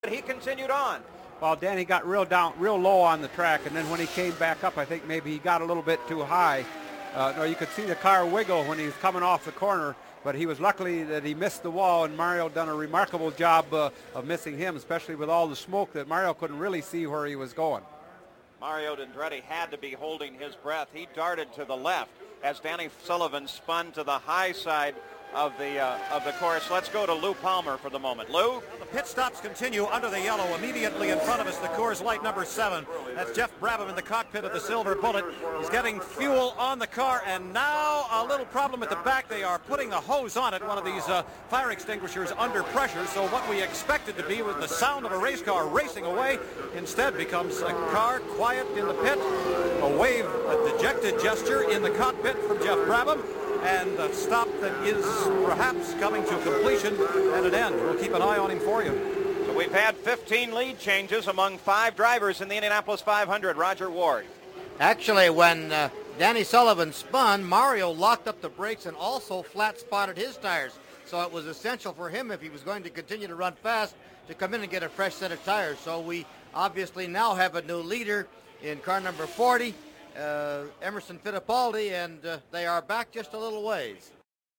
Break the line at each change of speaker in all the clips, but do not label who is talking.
But he continued on.
Well, Danny got real low on the track, and then when he came back up, I think maybe he got a little bit too high. No, you could see the car wiggle when he was coming off the corner, but he was lucky that he missed the wall, and Mario done a remarkable job of missing him, especially with all the smoke that Mario couldn't really see where he was going.
Mario Andretti had to be holding his breath. He darted to the left as Danny Sullivan spun to the high side of the course. Let's go to Lou Palmer for the moment. Lou?
The pit stops continue under the yellow. Immediately in front of us, the Coors Light number 7. That's Jeff Brabham in the cockpit of the Silver Bullet. He's getting fuel on the car, and now a little problem at the back. They are putting a hose on it, one of these fire extinguishers under pressure, so what we expected to be with the sound of a race car racing away instead becomes a car quiet in the pit, a wave, a dejected gesture in the cockpit from Jeff Brabham, and a stop that is perhaps coming to completion and an end. We'll keep an eye on him for you.
So we've had 15 lead changes among 5 drivers in the Indianapolis 500. Roger Ward.
Actually, when Danny Sullivan spun, Mario locked up the brakes and also flat spotted his tires. So it was essential for him, if he was going to continue to run fast, to come in and get a fresh set of tires. So we obviously now have a new leader in car number 40. Emerson Fittipaldi, and they are back just a little ways.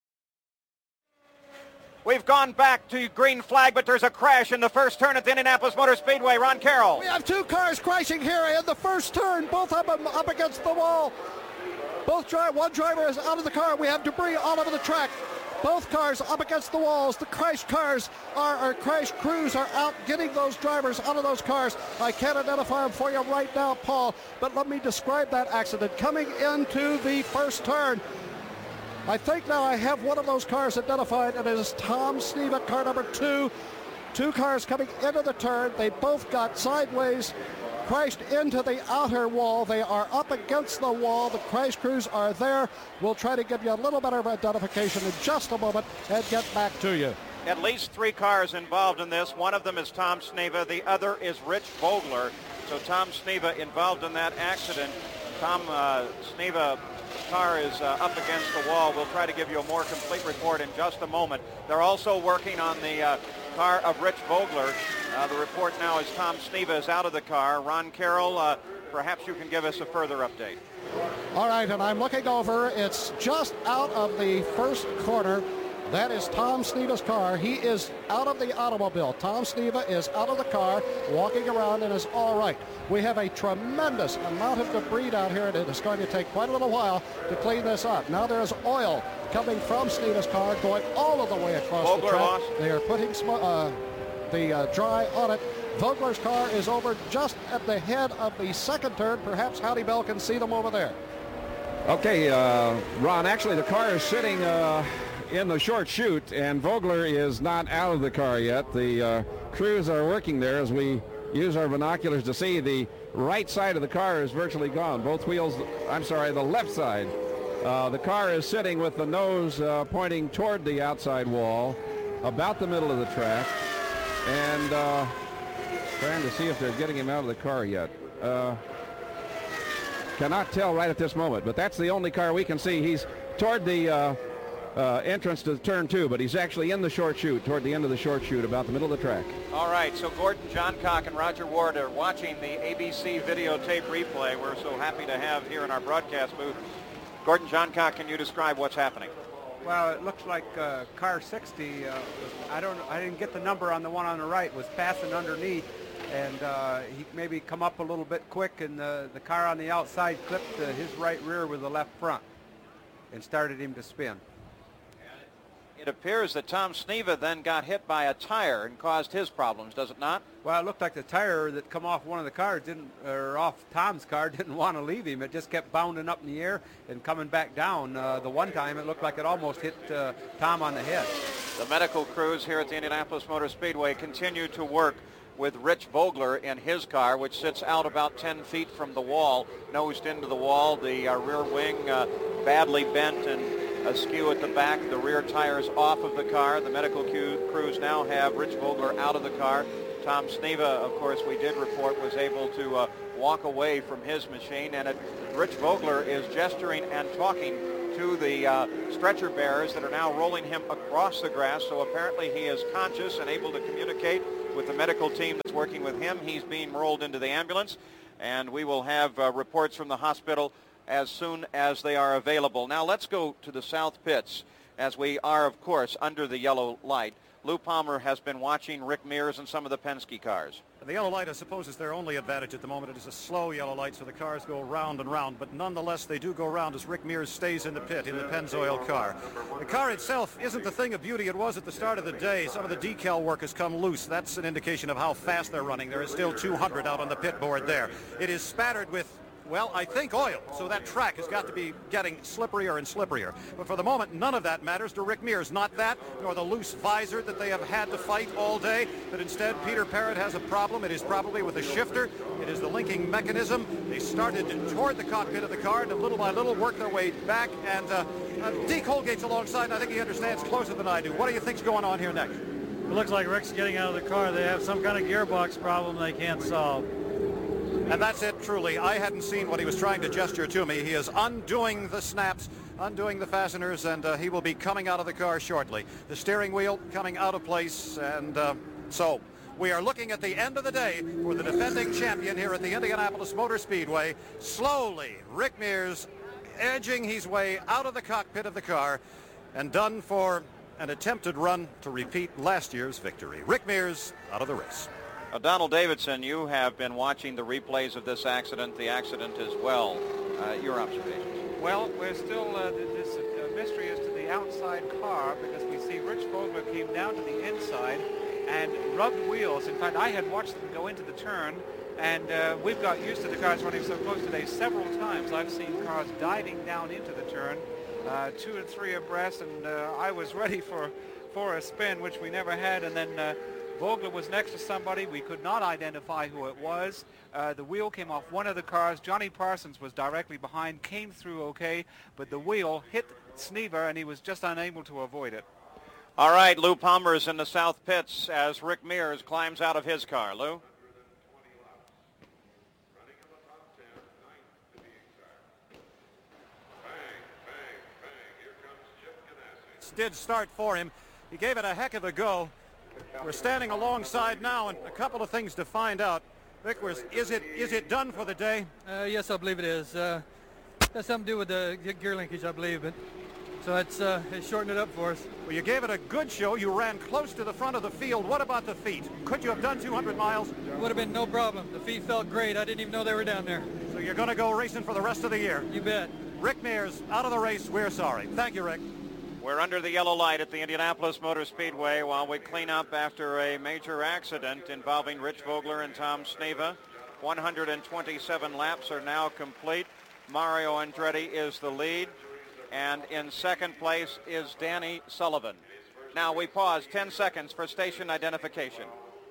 We've gone back to green flag, but there's a crash in the first turn at the Indianapolis Motor Speedway. Ron Carroll.
We have 2 cars crashing here in the first turn, both of them up against the wall. One driver is out of the car. We have debris all over the track. Both cars up against the walls. The crashed cars our crash crews are out getting those drivers out of those cars. I can't identify them for you right now, Paul, but let me describe that accident. Coming into the first turn, I think now I have one of those cars identified, and it is Tom Sneva, car number 2. 2 cars coming into the turn. They both got sideways, crashed into the outer wall. They are up against the wall. The crash crews are there. We'll try to give you a little better of identification in just a moment and get back to you.
At least 3 cars involved in this. One of them is Tom Sneva. The other is Rich Vogler. So Tom Sneva involved in that accident. Tom Sneva car is up against the wall. We'll try to give you a more complete report in just a moment. They're also working on the car of Rich Vogler. The report now is Tom Sneva is out of the car. Ron Carroll, perhaps you can give us a further update.
All right, and I'm looking over. It's just out of the first corner. That is Tom Sneva's car. He is out of the automobile. Tom Sneva is out of the car, walking around, and is all right. We have a tremendous amount of debris down here, and it is going to take quite a little while to clean this up. Now there's oil coming from Sneva's car, going all of the way across
Vogler
the track.
lost.
They are putting the dry on it. Vogler's car is over just at the head of the second turn. Perhaps Howdy Bell can see them over there.
Okay, Ron, actually the car is sitting in the short chute, and Vogler is not out of the car yet. The crews are working there as we use our binoculars to see. The right side of the car is virtually gone. Both wheels, the left side. The car is sitting with the nose pointing toward the outside wall, about the middle of the track, and trying to see if they're getting him out of the car yet. Cannot tell right at this moment, but that's the only car we can see. He's toward the entrance to turn 2, but he's actually in the short chute, toward the end of the short chute, about the middle of the track.
All right, so Gordon Johncock and Roger Ward are watching the ABC videotape replay we're so happy to have here in our broadcast booth. Gordon Johncock, can you describe what's happening?
Well, it looks like car 60, I didn't get the number on the one on the right, was passing underneath, and he maybe come up a little bit quick, and the car on the outside clipped his right rear with the left front and started him to spin.
It appears that Tom Sneva then got hit by a tire and caused his problems, does it not?
Well, it looked like the tire that come off one of the cars off Tom's car didn't want to leave him. It just kept bounding up in the air and coming back down. The one time it looked like it almost hit Tom on the head.
The medical crews here at the Indianapolis Motor Speedway continue to work with Rich Vogler in his car, which sits out about 10 feet from the wall, nosed into the wall, the rear wing badly bent and askew at the back, the rear tires off of the car. The medical crews now have Rich Vogler out of the car. Tom Sneva, of course, we did report, was able to walk away from his machine, and Rich Vogler is gesturing and talking to the stretcher bearers that are now rolling him across the grass. So apparently he is conscious and able to communicate with the medical team that's working with him. He's being rolled into the ambulance, and we will have reports from the hospital as soon as they are available. Now let's go to the south pits, as we are, of course, under the yellow light. Lou Palmer has been watching Rick Mears and some of the Penske cars.
The yellow light, I suppose, is their only advantage at the moment. It is a slow yellow light, so the cars go round and round, but nonetheless they do go round as Rick Mears stays in the pit in the Pennzoil car. The car itself isn't the thing of beauty it was at the start of the day. Some of the decal work has come loose. That's an indication of how fast they're running. There is still 200 out on the pit board there. It is spattered with, well, I think oil, so that track has got to be getting slipperier and slipperier. But for the moment, none of that matters to Rick Mears. Not that, nor the loose visor that they have had to fight all day. But instead, Peter Parrott has a problem. It is probably with the shifter. It is the linking mechanism. They started toward the cockpit of the car, and little by little worked their way back. And Deke Holgate's alongside, and I think he understands closer than I do. What do you think's going on here next?
It looks like Rick's getting out of the car. They have some kind of gearbox problem they can't solve.
And that's it, truly. I hadn't seen what he was trying to gesture to me. He is undoing the snaps, undoing the fasteners, and he will be coming out of the car shortly. The steering wheel coming out of place, and so we are looking at the end of the day for the defending champion here at the Indianapolis Motor Speedway. Slowly, Rick Mears edging his way out of the cockpit of the car and done for an attempted run to repeat last year's victory. Rick Mears out of the race.
Donald Davidson, you have been watching the replays of this accident, the accident as well. Your observations?
Well, we're still, this mystery is to the outside car, because we see Rich Vogler came down to the inside and rubbed wheels. In fact, I had watched them go into the turn, and we've got used to the cars running so close today. Several times I've seen cars diving down into the turn, 2 and 3 abreast, and I was ready for a spin, which we never had, and then Vogler was next to somebody. We could not identify who it was. The wheel came off one of the cars. Johnny Parsons was directly behind, came through okay, but the wheel hit Snever, and he was just unable to avoid it.
All right, Lou Palmer is in the south pits as Rick Mears climbs out of his car. Lou?
Did start for him. He gave it a heck of a go. We're standing alongside now, and a couple of things to find out. Rick, is it done for the day?
Yes, I believe it is. Has something to do with the gear linkage, I believe. But so it's shortened it up for us.
Well, you gave it a good show. You ran close to the front of the field. What about the feet? Could you have done 200 miles?
Would have been no problem. The feet felt great. I didn't even know they were down there.
So you're going to go racing for the rest of the year?
You bet.
Rick Mears out of the race. We're sorry. Thank you, Rick.
We're under the yellow light at the Indianapolis Motor Speedway while we clean up after a major accident involving Rich Vogler and Tom Sneva. 127 laps are now complete. Mario Andretti is the lead, and in second place is Danny Sullivan. Now we pause 10 seconds for station identification.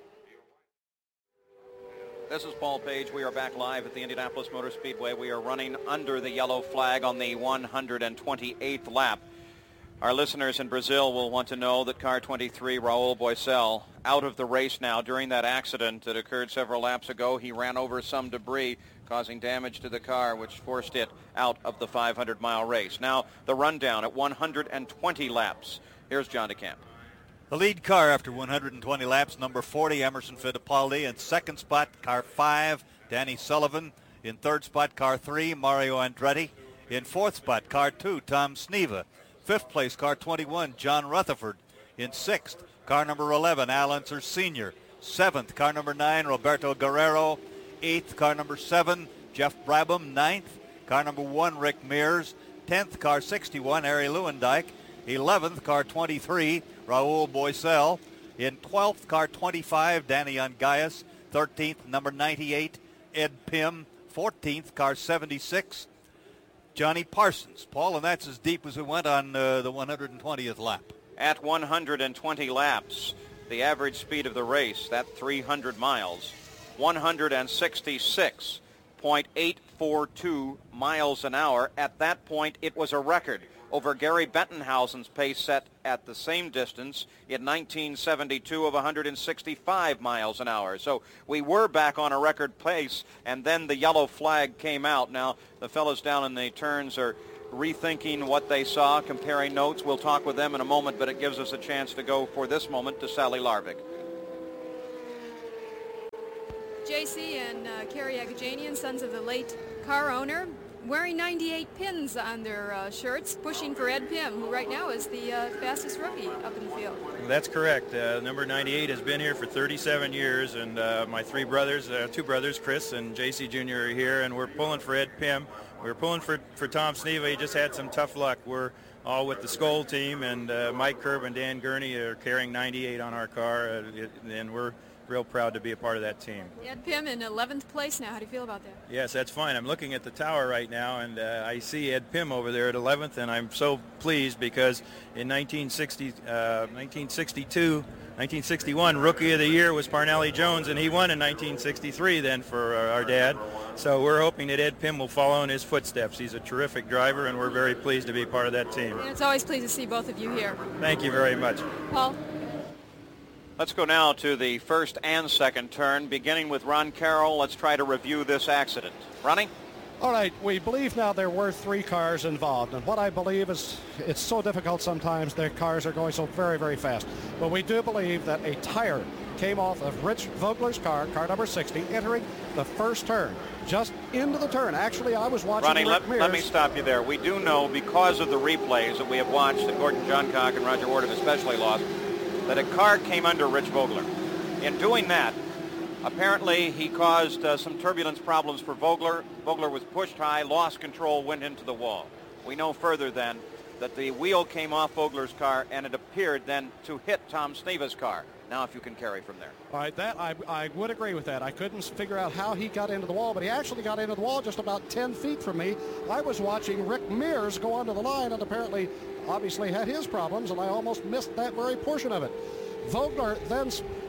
This is Paul Page. We are back live at the Indianapolis Motor Speedway. We are running under the yellow flag on the 128th lap. Our listeners in Brazil will want to know that car 23, Raul Boesel, out of the race now. During that accident that occurred several laps ago, he ran over some debris, causing damage to the car, which forced it out of the 500-mile race. Now, the rundown at 120 laps. Here's John DeCamp.
The lead car after 120 laps, number 40, Emerson Fittipaldi. In second spot, car 5, Danny Sullivan. In third spot, car 3, Mario Andretti. In fourth spot, car 2, Tom Sneva. Fifth place, car 21, John Rutherford. In sixth, car number 11, Al Unser Sr. Seventh, car number 9, Roberto Guerrero. Eighth, car number 7, Jeff Brabham. Ninth, car number 1, Rick Mears. 10th, car 61, Harry Lewandike. 11th, car 23, Raul Boesel. In 12th, car 25, Danny Ungaius. 13th, number 98, Ed Pym. 14th, car 76, Johnny Parsons. Paul, and that's as deep as we went on the 120th lap.
At 120 laps, the average speed of the race, that 300 miles, 166.842 miles an hour. At that point, it was a record over Gary Bettenhausen's pace set at the same distance in 1972 of 165 miles an hour. So we were back on a record pace, and then the yellow flag came out. Now, the fellows down in the turns are rethinking what they saw, comparing notes. We'll talk with them in a moment, but it gives us a chance to go for this moment to Sally Larvik.
JC and Kerry Agajanian, sons of the late car owner, wearing 98 pins on their shirts, pushing for Ed Pym, who right now is the fastest rookie up in the field.
That's correct. Number 98 has been here for 37 years, and my two brothers, Chris and JC Jr. are here, and we're pulling for Ed Pym. We're pulling for Tom Sneva. He just had some tough luck. We're all with the Skoll team, and Mike Kerb and Dan Gurney are carrying 98 on our car, and we're real proud to be a part of that team.
Ed Pym in 11th place now. How do you feel about that?
Yes, that's fine. I'm looking at the tower right now, and I see Ed Pym over there at 11th, and I'm so pleased because in 1961, Rookie of the Year was Parnelli Jones, and he won in 1963 then for our dad. So we're hoping that Ed Pym will follow in his footsteps. He's a terrific driver, and we're very pleased to be part of that team.
And it's always pleased to see both of you here.
Thank you very much.
Paul?
Let's go now to the first and second turn, beginning with Ron Carroll. Let's try to review this accident. Ronnie?
All right, we believe now there were 3 cars involved, and what I believe is it's so difficult sometimes. Their cars are going so very, very fast. But we do believe that a tire came off of Rich Vogler's car number 60, entering the first turn, just into the turn. Actually, I was watching
Ronnie,
Rick Mears.
let me stop you there. We do know, because of the replays that we have watched, that Gordon Johncock and Roger Ward have especially lost, that a car came under Rich Vogler. In doing that, apparently he caused some turbulence problems for Vogler. Vogler was pushed high, lost control, went into the wall. We know further then that the wheel came off Vogler's car, and it appeared then to hit Tom Sneva's car. Now if you can carry from there.
All right, that I would agree with that. I couldn't figure out how he got into the wall, but he actually got into the wall just about 10 feet from me. I was watching Rick Mears go onto the line, and apparently obviously had his problems, and I almost missed that very portion of it. Vogler then,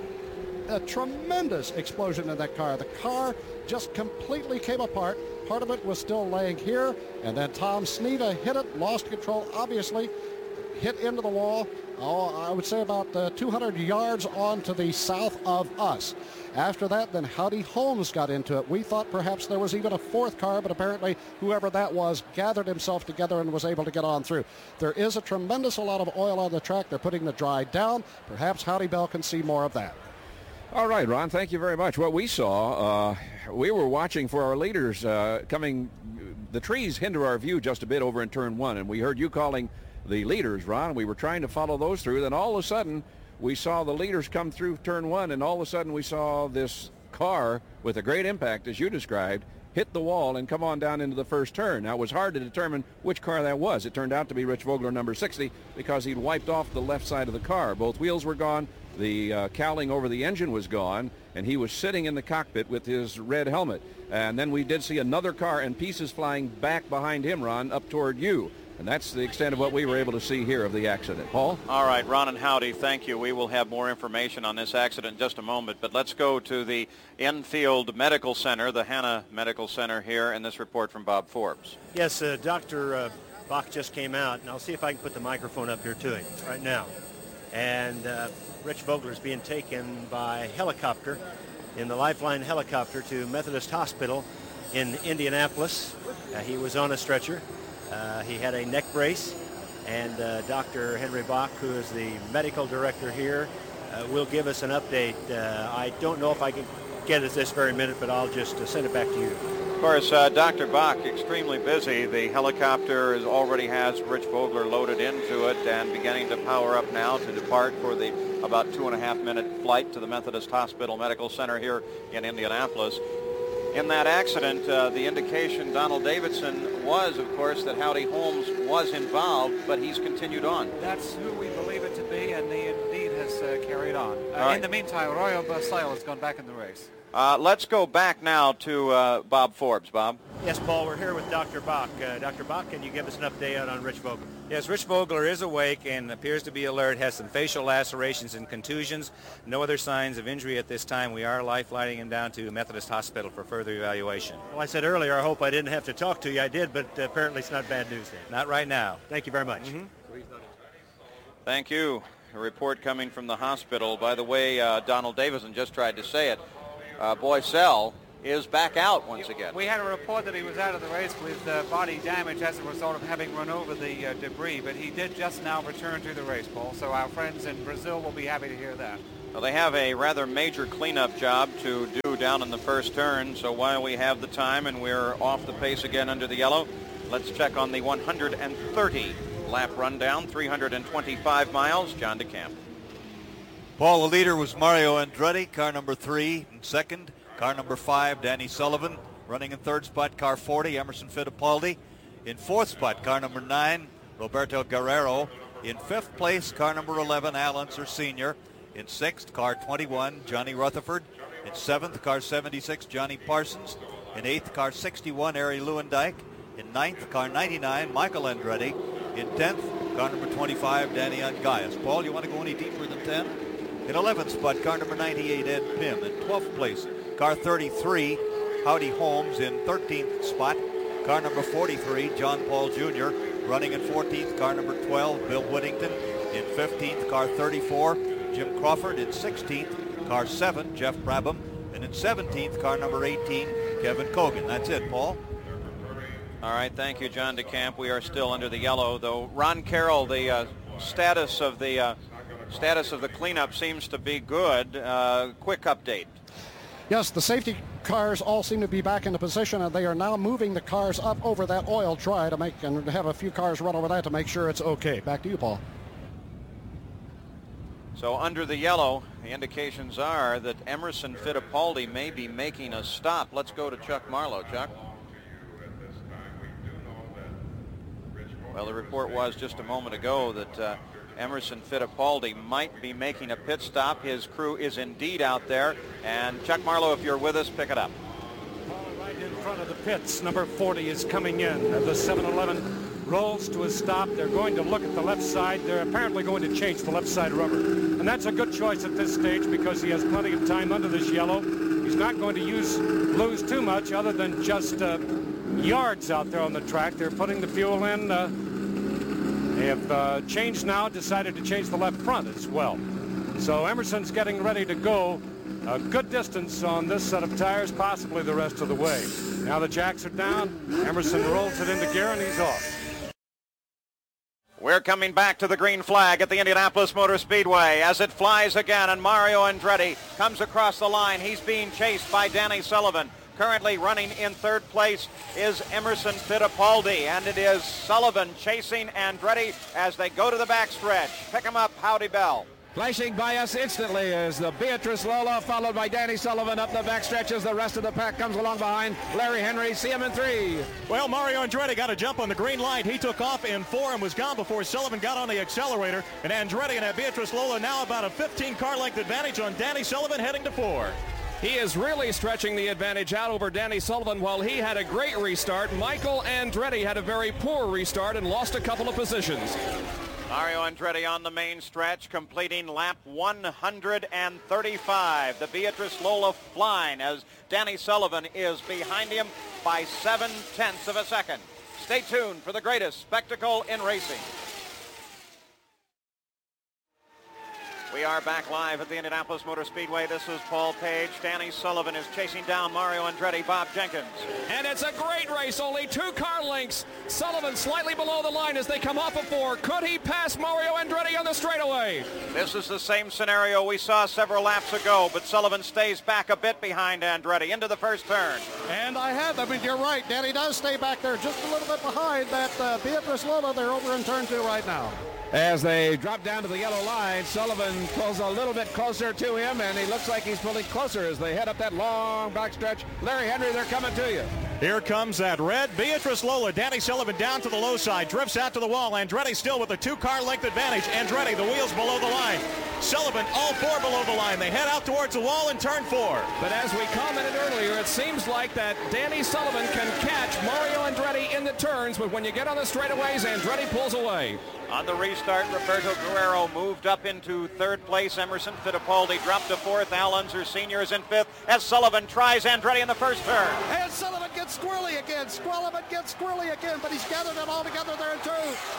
a tremendous explosion in that car. The car just completely came apart. Part of it was still laying here, and then Tom Sneva hit it, lost control, obviously, hit into the wall. I would say about 200 yards on to the south of us. After that, then Howdy Holmes got into it. We thought perhaps there was even a 4th car, but apparently whoever that was gathered himself together and was able to get on through. There is a tremendous amount of oil on the track. They're putting the dry down. Perhaps Howdy Bell can see more of that.
All right, Ron, thank you very much. What we saw, we were watching for our leaders coming. The trees hinder our view just a bit over in turn 1, and we heard you calling the leaders, Ron. We were trying to follow those through. Then all of a sudden, we saw the leaders come through turn 1, and all of a sudden we saw this car with a great impact, as you described, hit the wall and come on down into the first turn. Now, it was hard to determine which car that was. It turned out to be Rich Vogler, number 60, because he'd wiped off the left side of the car. Both wheels were gone. The cowling over the engine was gone, and he was sitting in the cockpit with his red helmet. And then we did see another car and pieces flying back behind him, Ron, up toward you. And that's the extent of what we were able to see here of the accident. Paul?
All right, Ron and Howdy, thank you. We will have more information on this accident in just a moment, but let's go to the Enfield Medical Center, the Hanna Medical Center here, and this report from Bob Forbes.
Yes, Dr. Bach just came out, and I'll see if I can put the microphone up here to him right now. And Rich Vogler is being taken by helicopter in the Lifeline helicopter to Methodist Hospital in Indianapolis. He was on a stretcher. He had a neck brace, and Dr. Henry Bach, who is the medical director here, will give us an update. I don't know if I can get it this very minute, but I'll just send it back to you.
Of course, Dr. Bach, extremely busy. The helicopter already has Rich Vogler loaded into it and beginning to power up now to depart for the about 2.5-minute flight to the Methodist Hospital Medical Center here in Indianapolis. In that accident, the indication, Donald Davidson, was, of course, that Howdy Holmes was involved, but he's continued on.
That's who we believe it to be, and he indeed has carried on.
Right.
In the meantime, Royal Basil has gone back in the race.
Let's go back now to Bob Forbes. Bob?
Yes, Paul, we're here with Dr. Bach. Dr. Bach, can you give us an update on Rich Vogler?
Yes, Rich Vogler is awake and appears to be alert, has some facial lacerations and contusions. No other signs of injury at this time. We are life-flighting him down to Methodist Hospital for further evaluation.
Well, I said earlier, I hope I didn't have to talk to you. I did, but apparently it's not bad news then.
Not right now.
Thank you very much.
Thank you. A report coming from the hospital. By the way, Donald Davidson just tried to say it. Boisel is back out once again.
We had a report that he was out of the race with body damage as a result of having run over the debris, but he did just now return to the race, Paul, so our friends in Brazil will be happy to hear that.
Well, they have a rather major cleanup job to do down in the first turn. So while we have the time and we're off the pace again under the yellow, let's check on the 130 lap rundown, 325 miles. John DeCamp.
Paul, the leader was Mario Andretti, car number 3 in second. Car number 5, Danny Sullivan. Running in third spot, car 40, Emerson Fittipaldi. In fourth spot, car number 9, Roberto Guerrero. In fifth place, car number 11, Al Unser Sr. In sixth, car 21, Johnny Rutherford. In seventh, car 76, Johnny Parsons. In eighth, car 61, Ari Lewandijk. In ninth, car 99, Michael Andretti. In 10th, car number 25, Danny Ungaius. Paul, you want to go any deeper than 10? In 11th spot, car number 98, Ed Pym. In 12th place, car 33, Howdy Holmes. In 13th spot, car number 43, John Paul Jr. Running in 14th, car number 12, Bill Whittington. In 15th, car 34, Jim Crawford. In 16th, car 7, Jeff Brabham. And in 17th, car number 18, Kevin Cogan. That's it, Paul.
All right, thank you, John DeCamp. We are still under the yellow, though. Ron Carroll, the status of the cleanup seems to be good. Quick update.
Yes, the safety cars all seem to be back into position, and they are now moving the cars up over that oil dry to make and have a few cars run over that to make sure it's okay. Back to you, Paul.
So under the yellow, the indications are that Emerson Fittipaldi may be making a stop. Let's go to Chuck Marlowe. Chuck? Well, the report was just a moment ago that Emerson Fittipaldi might be making a pit stop. His crew is indeed out there. And Chuck Marlowe, if you're with us, pick it up.
Right in front of the pits, number 40 is coming in. The 7-Eleven rolls to a stop. They're going to look at the left side. They're apparently going to change the left side rubber. And that's a good choice at this stage because he has plenty of time under this yellow. He's not going to lose too much other than just yards out there on the track. They're putting the fuel in. They have changed now, decided to change the left front as well. So Emerson's getting ready to go a good distance on this set of tires, possibly the rest of the way. Now the jacks are down. Emerson rolls it into gear and he's off.
We're coming back to the green flag at the Indianapolis Motor Speedway as it flies again, and Mario Andretti comes across the line. He's being chased by Danny Sullivan. Currently running in third place is Emerson Fittipaldi, and it is Sullivan chasing Andretti as they go to the backstretch. Pick him up, Howdy Bell.
Flashing by us instantly is the Beatrice Lola, followed by Danny Sullivan up the backstretch as the rest of the pack comes along behind. Larry Henry, see him in 3.
Well, Mario Andretti got a jump on the green light. He took off in 4 and was gone before Sullivan got on the accelerator. And Andretti and that Beatrice Lola now about a 15-car length advantage on Danny Sullivan heading to 4.
He is really stretching the advantage out over Danny Sullivan. While he had a great restart, Michael Andretti had a very poor restart and lost a couple of positions.
Mario Andretti on the main stretch, completing lap 135. The Beatrice Lola flying as Danny Sullivan is behind him by 0.7 of a second. Stay tuned for the greatest spectacle in racing. We are back live at the Indianapolis Motor Speedway. This is Paul Page. Danny Sullivan is chasing down Mario Andretti, Bob Jenkins.
And it's a great race, only 2 car lengths. Sullivan slightly below the line as they come off of 4. Could he pass Mario Andretti on the straightaway?
This is the same scenario we saw several laps ago, but Sullivan stays back a bit behind Andretti into the first turn.
And you're right. Danny does stay back there just a little bit behind that Beatrice Lola. They're over in turn 2 right now.
As they drop down to the yellow line, Sullivan pulls a little bit closer to him, and he looks like he's pulling closer as they head up that long backstretch. Larry Henry, they're coming to you.
Here comes that red Beatrice Lola. Danny Sullivan down to the low side, drifts out to the wall. Andretti still with a 2-car length advantage. Andretti, the wheels below the line. Sullivan, all 4 below the line. They head out towards the wall in turn 4.
But as we commented earlier, it seems like that Danny Sullivan can catch Mario Andretti in the turns, but when you get on the straightaways, Andretti pulls away.
On the restart, Roberto Guerrero moved up into third place. Emerson Fittipaldi dropped to 4th. Al Unser Sr. is in 5th as Sullivan tries Andretti in the first turn.
And Sullivan gets squirrely again. Sullivan gets squirrely again, but he's gathered it all together there in 2.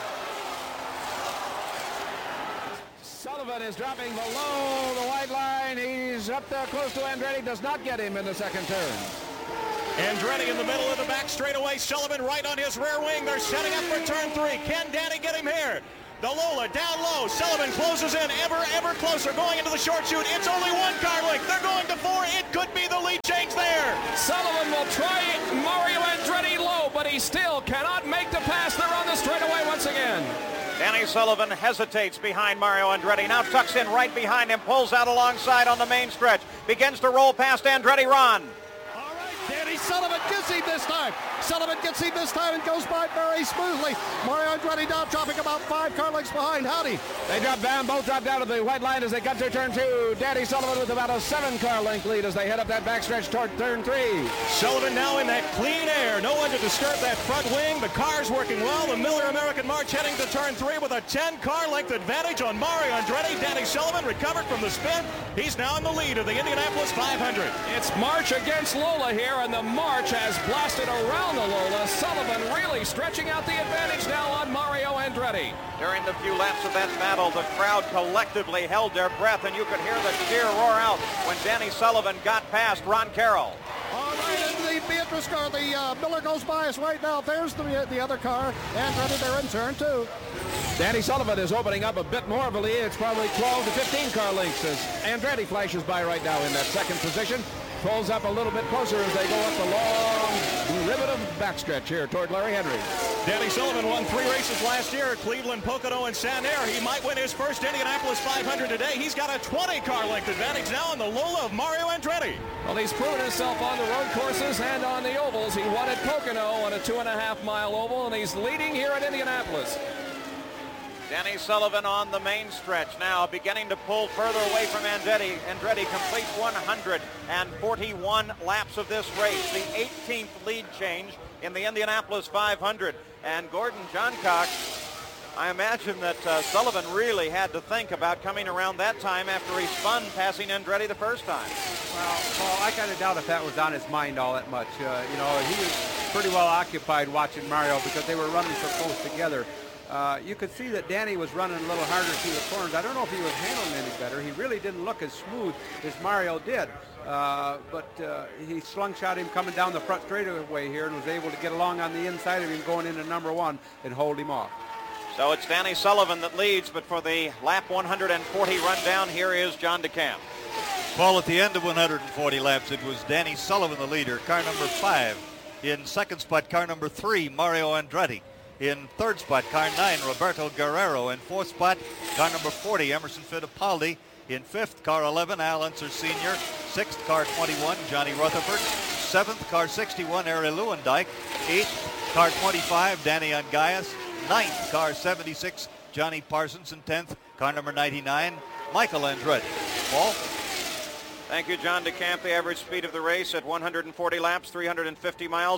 Sullivan is dropping below the white line. He's up there close to Andretti. Does not get him in the second turn.
Andretti in the middle of the back straightaway. Sullivan right on his rear wing. They're setting up for turn 3. Can Danny get him here?
The Lola down low. Sullivan closes in ever closer, going into the short chute. It's only one car length. They're going to 4. It could be the lead change there.
Sullivan will try Mario Andretti low, but he still cannot make the pass. They're on the straightaway once again.
Danny Sullivan hesitates behind Mario Andretti. Now tucks in right behind him, pulls out alongside on the main stretch. Begins to roll past Andretti. Ron.
Danny Sullivan gets him this time. Sullivan gets him this time and goes by very smoothly. Mario Andretti now dropping about 5 car lengths behind. Howdy.
They both drop down to the white line as they cut to turn 2. Danny Sullivan with about a 7 car length lead as they head up that backstretch toward turn 3.
Sullivan now in that clean air. No one to disturb that front wing. The car's working well. The Miller American March heading to turn 3 with a 10 car length advantage on Mario Andretti. Danny Sullivan recovered from the spin. He's now in the lead of the Indianapolis 500.
It's March against Lola here, and the March has blasted around the Lola. Sullivan really stretching out the advantage now on Mario Andretti.
During the few laps of that battle, the crowd collectively held their breath, and you could hear the cheer roar out when Danny Sullivan got past Ron Carroll.
All right, and the Beatrice car, the Miller goes by us right now. There's the other car. Andretti, they're in turn 2.
Danny Sullivan is opening up a bit more of a lead. It's probably 12 to 15 car lengths as Andretti flashes by right now in that second position. Pulls up a little bit closer as they go up the long ribbon of backstretch here toward Larry Henry.
Danny Sullivan won 3 races last year at Cleveland, Pocono, and Santerre. He might win his first Indianapolis 500 today. He's got a 20 car length advantage now in the Lola of Mario Andretti.
Well, he's proven himself on the road courses and on the ovals. He won at Pocono on a 2.5-mile oval, and he's leading here at Indianapolis.
Danny Sullivan on the main stretch now, beginning to pull further away from Andretti. Andretti completes 141 laps of this race, the 18th lead change in the Indianapolis 500. And Gordon Johncock, I imagine that Sullivan really had to think about coming around that time after he spun passing Andretti the first time.
Well, Paul, I kind of doubt if that was on his mind all that much. He was pretty well occupied watching Mario because they were running so close together. You could see that Danny was running a little harder through the corners. I don't know if he was handling any better. He really didn't look as smooth as Mario did. But he slung-shot him coming down the front straightaway here and was able to get along on the inside of him going into number 1 and hold him off.
So it's Danny Sullivan that leads, but for the lap 140 rundown, here is John DeCamp.
Paul, at the end of 140 laps, it was Danny Sullivan the leader, car number 5. In second spot, car number 3, Mario Andretti. In third spot, car 9, Roberto Guerrero. In fourth spot, car number 40, Emerson Fittipaldi. In fifth, car 11, Al Unser Sr. Sixth, car 21, Johnny Rutherford. Seventh, car 61, Arie Lewandijk. Eighth, car 25, Danny Ungaias. Ninth, car 76, Johnny Parsons. And 10th, car number 99, Michael Andretti. Paul?
Thank you, John DeCamp. The average speed of the race at 140 laps, 350 miles,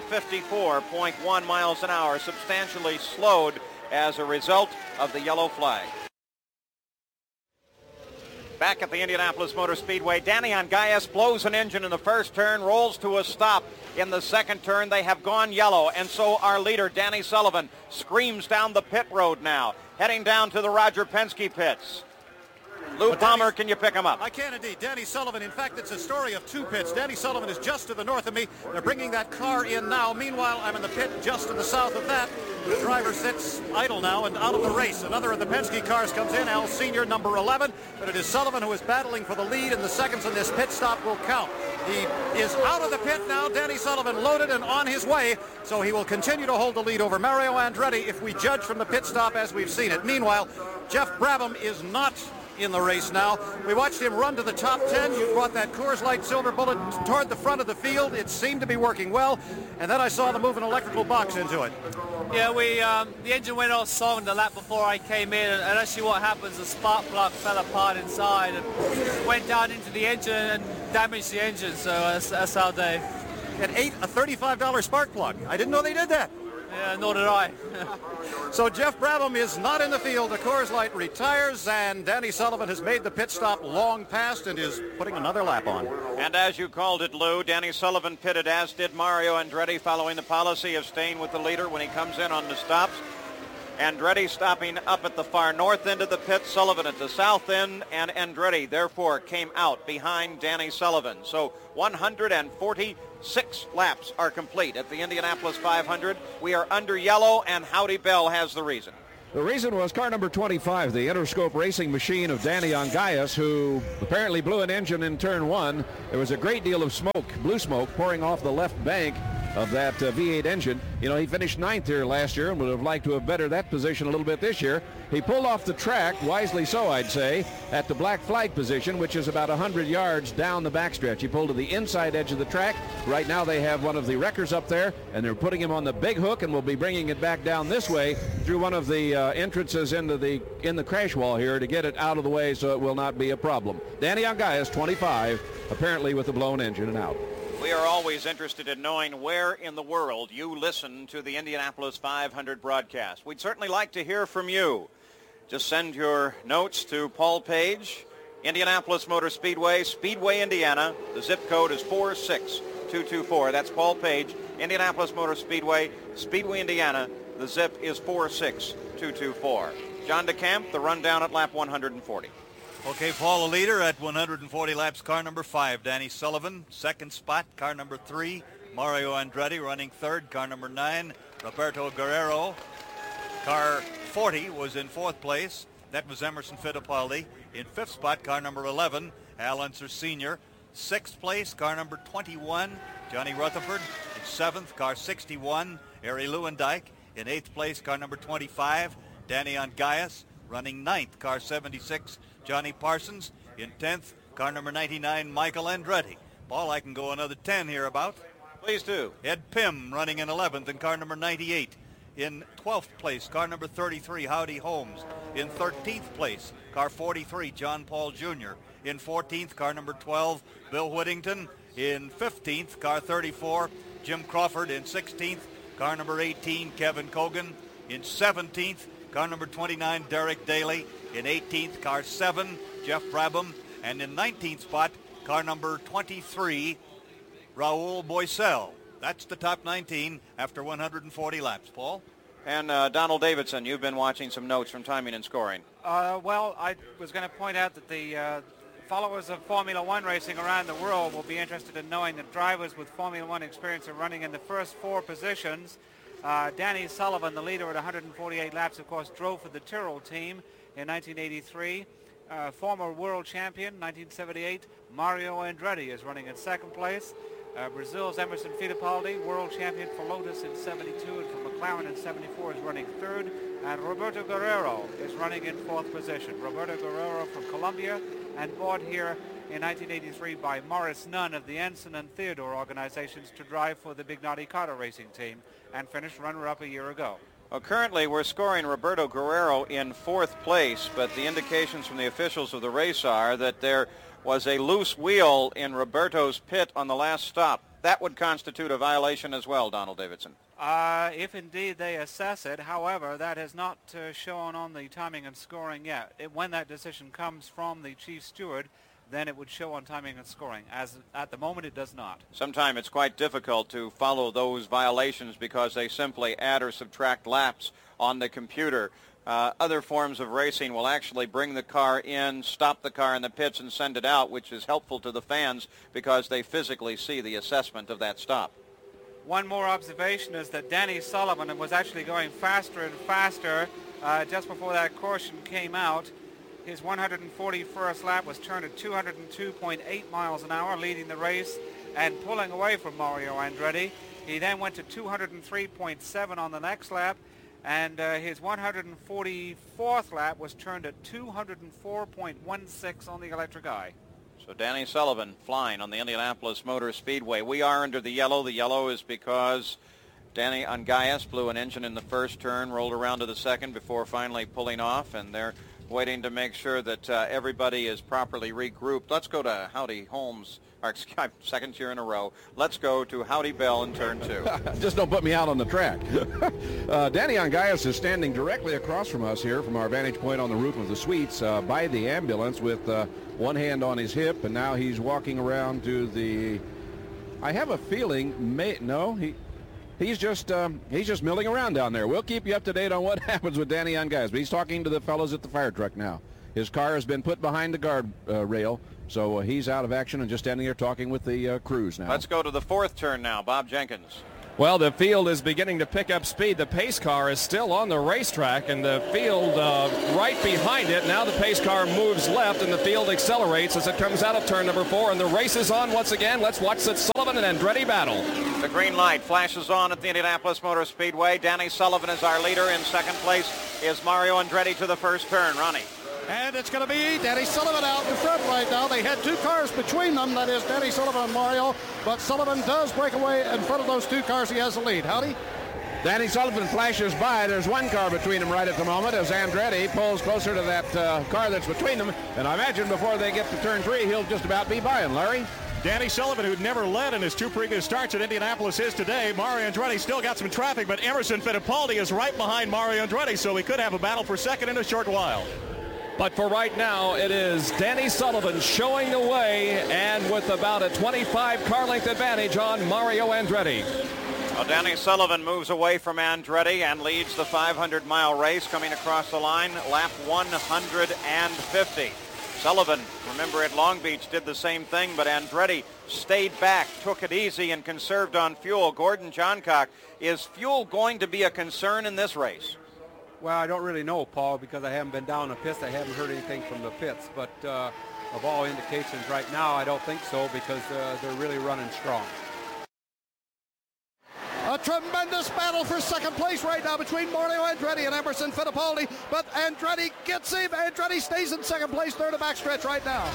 154.1 miles an hour, substantially slowed as a result of the yellow flag. Back at the Indianapolis Motor Speedway, Danny Ungaias blows an engine in the first turn, rolls to a stop in the second turn. They have gone yellow, and so our leader, Danny Sullivan, screams down the pit road now, heading down to the Roger Penske pits. Lou Palmer, can you pick him up?
I can indeed. Danny Sullivan, in fact, it's a story of 2 pits. Danny Sullivan is just to the north of me. They're bringing that car in now. Meanwhile, I'm in the pit just to the south of that. The driver sits idle now and out of the race. Another of the Penske cars comes in, Al Sr., number 11. But it is Sullivan who is battling for the lead, and the seconds in this pit stop will count. He is out of the pit now. Danny Sullivan loaded and on his way, so he will continue to hold the lead over Mario Andretti if we judge from the pit stop as we've seen it. Meanwhile, Jeff Brabham is not in the race now. We watched him run to the top 10. You brought that Coors Light Silver Bullet toward the front of the field. It seemed to be working well, and then I saw them move an electrical box into it.
Yeah, the engine went off song the lap before I came in, and actually what happens, the spark plug fell apart inside and went down into the engine and damaged the engine, so that's how they...
It ate a $35 spark plug. I didn't know they did that.
Yeah, nor did I.
So Jeff Brabham is not in the field. The Coors Light retires, and Danny Sullivan has made the pit stop long past and is putting another lap on.
And as you called it, Lou, Danny Sullivan pitted, as did Mario Andretti, following the policy of staying with the leader when he comes in on the stops. Andretti stopping up at the far north end of the pit, Sullivan at the south end, and Andretti therefore came out behind Danny Sullivan. So 146 laps are complete at the Indianapolis 500. We are under yellow, and Howdy Bell has the reason.
The reason was car number 25, the Interscope racing machine of Danny Ongais, who apparently blew an engine in turn 1. There was a great deal of smoke, blue smoke, pouring off the left bank of that V8 engine. You know, he finished 9th here last year and would have liked to have bettered that position a little bit this year. He pulled off the track, wisely so, I'd say, at the black flag position, which is about 100 yards down the backstretch. He pulled to the inside edge of the track. Right now they have one of the wreckers up there, and they're putting him on the big hook, and will be bringing it back down this way through one of the entrances in the crash wall here to get it out of the way so it will not be a problem. Danny Ongais, 25, apparently with a blown engine and out.
We are always interested in knowing where in the world you listen to the Indianapolis 500 broadcast. We'd certainly like to hear from you. Just send your notes to Paul Page, Indianapolis Motor Speedway, Speedway, Indiana. The zip code is 46224. That's Paul Page, Indianapolis Motor Speedway, Speedway, Indiana. The zip is 46224. John DeCamp, the rundown at lap 140.
Okay, Paul, the leader at 140 laps, car number 5, Danny Sullivan. Second spot, car number 3, Mario Andretti. Running third, car number 9, Roberto Guerrero. Car 40 was in 4th place. That was Emerson Fittipaldi. In 5th spot, car number 11, Al Unser Sr. 6th place, car number 21, Johnny Rutherford. In 7th, car 61, Ari Lewandijk. In 8th place, car number 25, Danny Ongais. Running 9th, car 76, Johnny Parsons. In 10th, car number 99, Michael Andretti. Paul, I can go another 10 here about.
Please do.
Ed Pym running in 11th in car number 98. In 12th place, car number 33, Howdy Holmes. In 13th place, car 43, John Paul Jr. In 14th, car number 12, Bill Whittington. In 15th, car 34, Jim Crawford. In 16th, car number 18, Kevin Cogan. In 17th, car number 29, Derek Daly. In 18th, car 7, Jeff Brabham. And in 19th spot, car number 23, Raul Boesel. That's the top 19 after 140 laps, Paul.
And Donald Davidson, you've been watching some notes from timing and scoring.
Well, I was going to point out that the followers of Formula One racing around the world will be interested in knowing that drivers with Formula One experience are running in the first 4 positions. Danny Sullivan, the leader at 148 laps, of course, drove for the Tyrrell team in 1983. Former world champion, 1978, Mario Andretti is running in 2nd place. Brazil's Emerson Fittipaldi, world champion for Lotus in 72 and for McLaren in 74, is running 3rd. And Roberto Guerrero is running in 4th position. Roberto Guerrero from Colombia and bought here in 1983 by Morris Nunn of the Ensign and Theodore organizations to drive for the Bignati Carter racing team and finished runner-up a year ago.
Well, currently we're scoring Roberto Guerrero in 4th place, but the indications from the officials of the race are that there was a loose wheel in Roberto's pit on the last stop. That would constitute a violation as well, Donald Davidson.
If indeed they assess it. However, that has not shown on the timing and scoring yet. When that decision comes from the chief steward, then it would show on timing and scoring. As at the moment, it does not.
Sometimes it's quite difficult to follow those violations because they simply add or subtract laps on the computer. Other forms of racing will actually bring the car in, stop the car in the pits, and send it out, which is helpful to the fans because they physically see the assessment of that stop.
One more observation is that Danny Sullivan was actually going faster and faster just before that caution came out. His 141st lap was turned at 202.8 miles an hour, leading the race and pulling away from Mario Andretti. He then went to 203.7 on the next lap, and his 144th lap was turned at 204.16 on the electric eye.
So Danny Sullivan flying on the Indianapolis Motor Speedway. We are under the yellow. The yellow is because Danny Ongais blew an engine in the first turn, rolled around to the second before finally pulling off, and they're waiting to make sure that everybody is properly regrouped. Let's go to Howdy Holmes, our second year in a row. Let's go to Howdy Bell in turn 2.
Just don't put me out on the track. Danny Ongais is standing directly across from us here from our vantage point on the roof of the suites by the ambulance with one hand on his hip, and now he's walking around to the, I have a feeling, he's just milling around down there. We'll keep you up to date on what happens with Danny Ongais, but he's talking to the fellows at the fire truck now. His car has been put behind the guard rail, so he's out of action and just standing there talking with the crews now.
Let's go to the 4th turn now. Bob Jenkins.
Well, the field is beginning to pick up speed. The pace car is still on the racetrack, and the field right behind it. Now the pace car moves left, and the field accelerates as it comes out of turn number 4, and the race is on once again. Let's watch the Sullivan and Andretti battle.
The green light flashes on at the Indianapolis Motor Speedway. Danny Sullivan is our leader. In second place is Mario Andretti to the first turn. Ronnie.
And it's going to be Danny Sullivan out in front right now. They had 2 cars between them, that is Danny Sullivan and Mario, but Sullivan does break away in front of those 2 cars. He has the lead. Howdy?
Danny Sullivan flashes by. There's 1 car between them right at the moment as Andretti pulls closer to that car that's between them. And I imagine before they get to turn 3, he'll just about be by him. Larry?
Danny Sullivan, who'd never led in his 2 previous starts at Indianapolis, is today. Mario Andretti still got some traffic, but Emerson Fittipaldi is right behind Mario Andretti, so we could have a battle for second in a short while. But for right now, it is Danny Sullivan showing the way, and with about a 25 car length advantage on Mario Andretti.
Well, Danny Sullivan moves away from Andretti and leads the 500-mile race coming across the line, lap 150. Sullivan, remember at Long Beach, did the same thing, but Andretti stayed back, took it easy, and conserved on fuel. Gordon Johncock, is fuel going to be a concern in this race?
Well, I don't really know, Paul, because I haven't been down the pits. I haven't heard anything from the pits. But of all indications right now, I don't think so, because they're really running strong.
A tremendous battle for second place right now between Mario Andretti and Emerson Fittipaldi. But Andretti gets him. Andretti stays in second place. They're in the backstretch right now.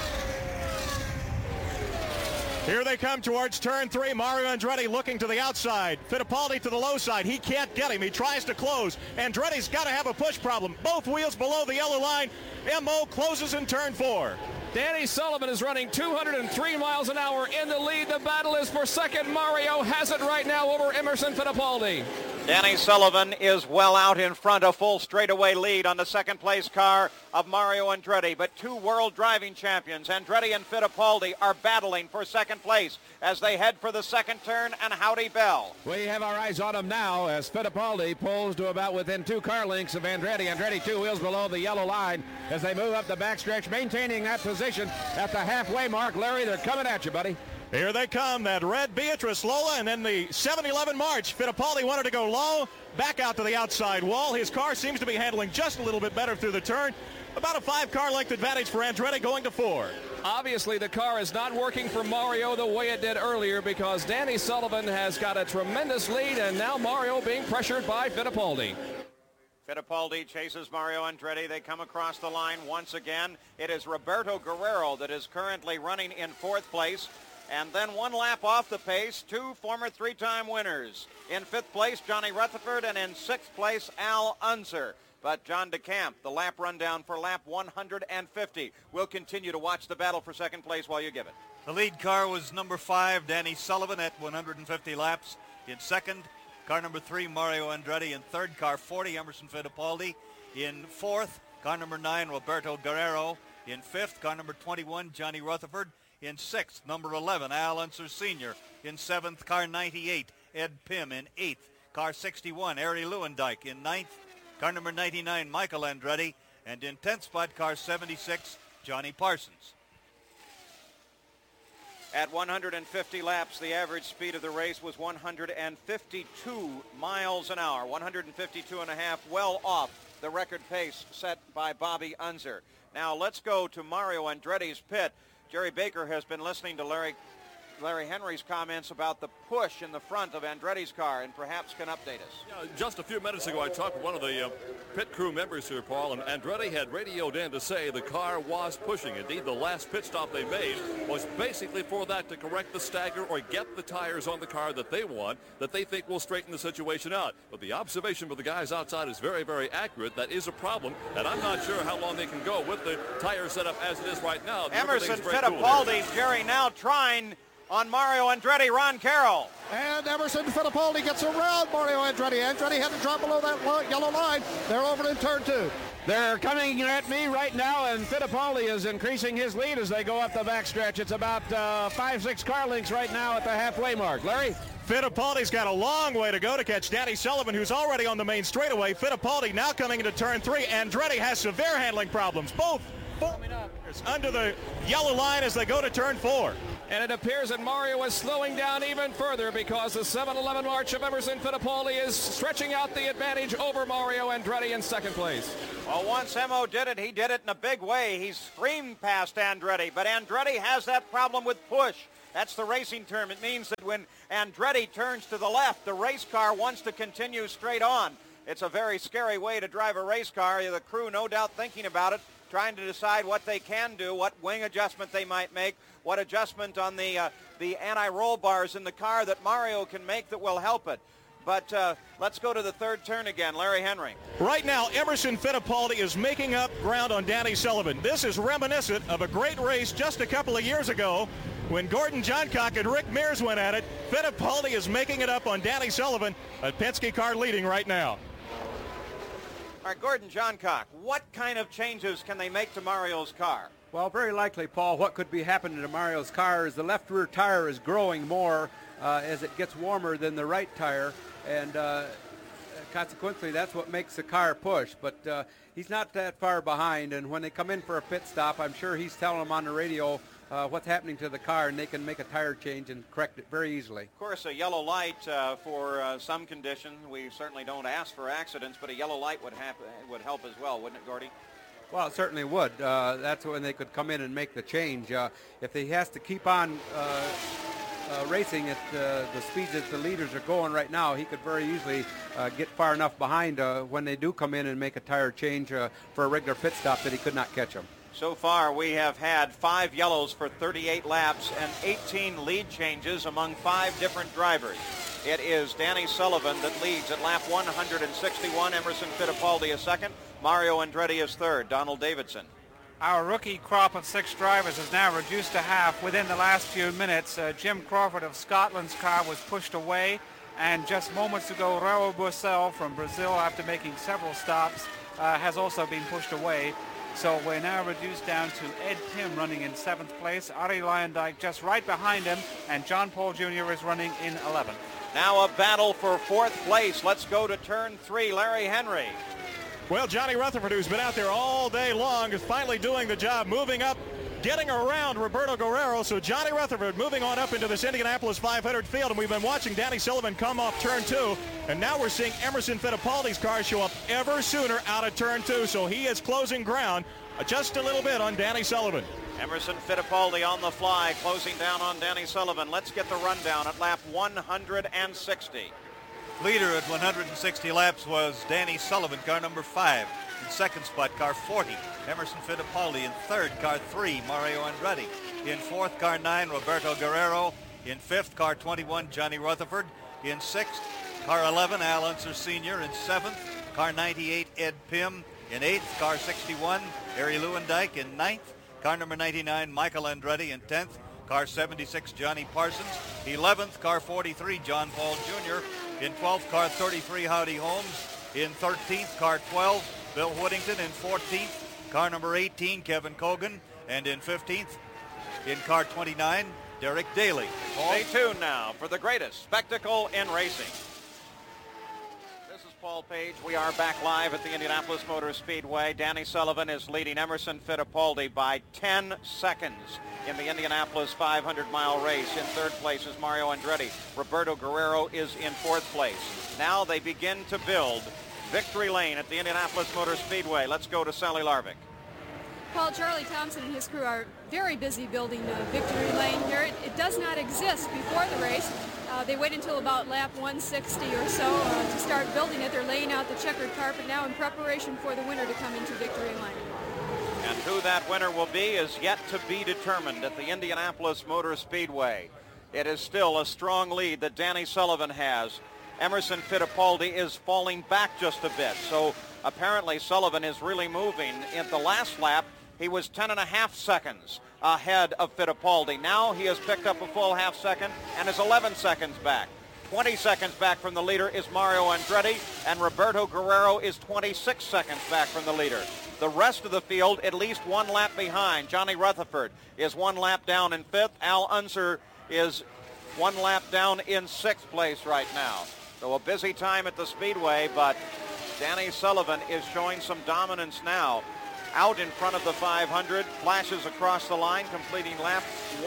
Here they come towards turn 3. Mario Andretti looking to the outside. Fittipaldi to the low side. He can't get him. He tries to close. Andretti's got to have a push problem. Both wheels below the yellow line. M.O. closes in turn 4. Danny Sullivan is running 203 miles an hour in the lead. The battle is for second. Mario has it right now over Emerson Fittipaldi.
Danny Sullivan is well out in front, a full straightaway lead on the second place car of Mario Andretti. But 2 world driving champions, Andretti and Fittipaldi, are battling for second place as they head for the second turn, and Howdy Bell.
We have our eyes on him now as Fittipaldi pulls to about within 2 car lengths of Andretti. Andretti 2 wheels below the yellow line as they move up the backstretch, maintaining that position at the halfway mark. Larry, they're coming at you, buddy.
Here they come, that red Beatrice Lola, and then the 7-11 March. Fittipaldi wanted to go low, back out to the outside wall. His car seems to be handling just a little bit better through the turn. About a 5 car length advantage for Andretti going to 4. Obviously, the car is not working for Mario the way it did earlier because Danny Sullivan has got a tremendous lead, and now Mario being pressured by Fittipaldi.
Fittipaldi chases Mario Andretti. They come across the line once again. It is Roberto Guerrero that is currently running in 4th place. And then 1 lap off the pace, 2 former 3-time winners. In 5th place, Johnny Rutherford, and in 6th place, Al Unser. But John DeCamp, the lap rundown for lap 150. We'll continue to watch the battle for second place while you give it.
The lead car was number 5, Danny Sullivan, at 150 laps. In second, car number 3, Mario Andretti. In third, car 40, Emerson Fittipaldi. In fourth, car number 9, Roberto Guerrero. In fifth, car number 21, Johnny Rutherford. In sixth, number 11, Al Unser Sr. In seventh, car 98, Ed Pym. In eighth, car 61, Arie Lewandijk. In ninth, car number 99, Michael Andretti. And in 10th spot, car 76, Johnny Parsons.
At 150 laps, the average speed of the race was 152 miles an hour, 152 and a half, well off the record pace set by Bobby Unser. Now let's go to Mario Andretti's pit. Jerry Baker has been listening to Larry Henry's comments about the push in the front of Andretti's car and perhaps can update us.
Yeah, just a few minutes ago I talked with one of the pit crew members here, Paul, and Andretti had radioed in to say the car was pushing. Indeed, the last pit stop they made was basically for that, to correct the stagger or get the tires on the car that they want, that they think will straighten the situation out. But the observation for the guys outside is very, very accurate. That is a problem, and I'm not sure how long they can go with the tire setup as it is right now.
Emerson Fittipaldi, cool. Jerry, now trying on Mario Andretti, Ron Carroll.
And Emerson Fittipaldi gets around Mario Andretti. Andretti had to drop below that yellow line. They're over in turn 2.
They're coming at me right now, and Fittipaldi is increasing his lead as they go up the backstretch. It's about 5-6 car lengths right now at the halfway mark. Larry?
Fittipaldi's got a long way to go to catch Danny Sullivan, who's already on the main straightaway. Fittipaldi now coming into turn 3. Andretti has severe handling problems. Both under the yellow line as they go to turn 4.
And it appears that Mario is slowing down even further because the 7-11 march of Emerson Fittipaldi is stretching out the advantage over Mario Andretti in second place.
Well, once Emo did it, he did it in a big way. He screamed past Andretti, but Andretti has that problem with push. That's the racing term. It means that when Andretti turns to the left, the race car wants to continue straight on. It's a very scary way to drive a race car. The crew, no doubt, thinking about it, trying to decide what they can do, what wing adjustment they might make, what adjustment on the anti-roll bars in the car that Mario can make that will help it. But let's go to the third turn again. Larry Henry.
Right now, Emerson Fittipaldi is making up ground on Danny Sullivan. This is reminiscent of a great race just a couple of years ago when Gordon Johncock and Rick Mears went at it. Fittipaldi is making it up on Danny Sullivan. A Penske car leading right now.
All right, Gordon Johncock, what kind of changes can they make to Mario's car?
Well, very likely, Paul, what could be happening to Mario's car is the left rear tire is growing more as it gets warmer than the right tire, and consequently that's what makes the car push. But he's not that far behind, and when they come in for a pit stop, I'm sure he's telling them on the radio what's happening to the car, and they can make a tire change and correct it very easily.
Of course, a yellow light for some condition. We certainly don't ask for accidents, but a yellow light would help as well, wouldn't it, Gordy?
Well, it certainly would. That's when they could come in and make the change. If he has to keep on racing at the speeds that the leaders are going right now, he could very easily get far enough behind when they do come in and make a tire change for a regular pit stop that he could not catch them.
So far, we have had 5 yellows for 38 laps and 18 lead changes among 5 different drivers. It is Danny Sullivan that leads at lap 161. Emerson Fittipaldi is second. Mario Andretti is third. Donald Davidson.
Our rookie crop of 6 drivers is now reduced to half within the last few minutes. Jim Crawford of Scotland's car was pushed away, and just moments ago, Raul Boesel from Brazil, after making several stops, has also been pushed away. So we're now reduced down to Ed Pim running in 7th place, Arie Luyendyk just right behind him, and John Paul Jr. is running in 11th.
Now a battle for 4th place. Let's go to turn 3. Larry Henry.
Well, Johnny Rutherford, who's been out there all day long, is finally doing the job, moving up, getting around Roberto Guerrero. So Johnny Rutherford moving on up into this Indianapolis 500 field, and we've been watching Danny Sullivan come off turn 2, and now we're seeing Emerson Fittipaldi's car show up ever sooner out of turn 2, so he is closing ground just a little bit on Danny Sullivan.
Emerson Fittipaldi on the fly, closing down on Danny Sullivan. Let's get the rundown at lap 160.
Leader at 160 laps was Danny Sullivan, car number 5. In second spot, car 40, Emerson Fittipaldi. In third, car 3, Mario Andretti. In fourth, car 9, Roberto Guerrero. In fifth, car 21, Johnny Rutherford. In sixth, car 11, Al Unser Sr. In seventh, car 98, Ed Pim. In eighth, car 61, Arie Luyendyk. In ninth, car number 99, Michael Andretti. In 10th, car 76, Johnny Parsons. 11th, car 43, John Paul Jr. In 12th, car 33, Howdy Holmes. In 13th, car 12, Bill Whittington. In 14th, car number 18, Kevin Cogan. And in 15th, in car 29, Derek Daly.
Stay tuned now for the greatest spectacle in racing. This is Paul Page. We are back live at the Indianapolis Motor Speedway. Danny Sullivan is leading Emerson Fittipaldi by 10 seconds in the Indianapolis 500-mile race. In third place is Mario Andretti. Roberto Guerrero is in fourth place. Now they begin to build victory lane at the Indianapolis Motor Speedway. Let's go to Sally Larvik.
Paul, Charlie Thompson and his crew are very busy building victory lane here. It does not exist before the race. They wait until about lap 160 or so to start building it. They're laying out the checkered carpet now in preparation for the winner to come into victory lane.
And who that winner will be is yet to be determined at the Indianapolis Motor Speedway. It is still a strong lead that Danny Sullivan has. Emerson Fittipaldi is falling back just a bit, so apparently Sullivan is really moving. In the last lap, he was 10.5 seconds ahead of Fittipaldi. Now he has picked up a full half second and is 11 seconds back. 20 seconds back from the leader is Mario Andretti, and Roberto Guerrero is 26 seconds back from the leader. The rest of the field at least one lap behind. Johnny Rutherford is one lap down in fifth. Al Unser is one lap down in sixth place right now. So a busy time at the Speedway, but Danny Sullivan is showing some dominance now. out in front of the 500, flashes across the line, completing lap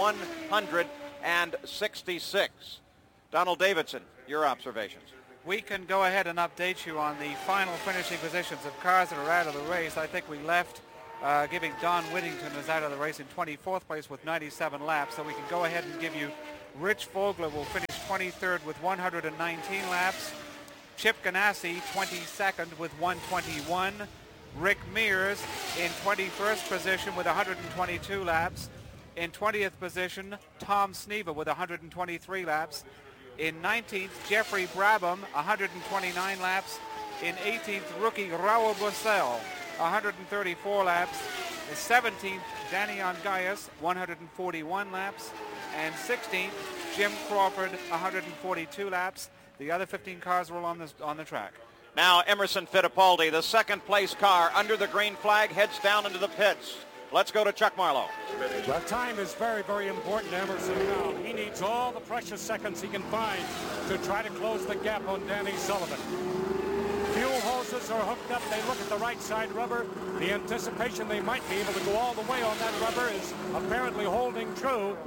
166. Donald Davidson, your observations.
We can go ahead and update you on the final finishing positions of cars that are out of the race. I think we left giving Don Whittington is out of the race in 24th place with 97 laps. So we can go ahead and give you Rich Vogler will finish 23rd with 119 laps. Chip Ganassi 22nd with 121. Rick Mears in 21st position with 122 laps. In 20th position, Tom Sneva with 123 laps. In 19th, Jeffrey Brabham, 129 laps. In 18th, rookie Raul Bussell, 134 laps. In 17th, Danny Ongayas, 141 laps. And 16th, Jim Crawford, 142 laps. The other 15 cars were on the track.
Now Emerson Fittipaldi, the second place car under the green flag, heads down into the pits. Let's go to Chuck Marlowe.
Well, time is very, very important to Emerson now. He needs all the precious seconds he can find to try to close the gap on Danny Sullivan. Fuel hoses are hooked up. They look at the right side rubber. The anticipation they might be able to go all the way on that rubber is apparently holding true.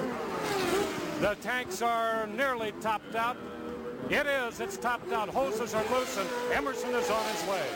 The tanks are nearly topped out. It is. It's topped out. Hoses are loose, and Emerson is on his way.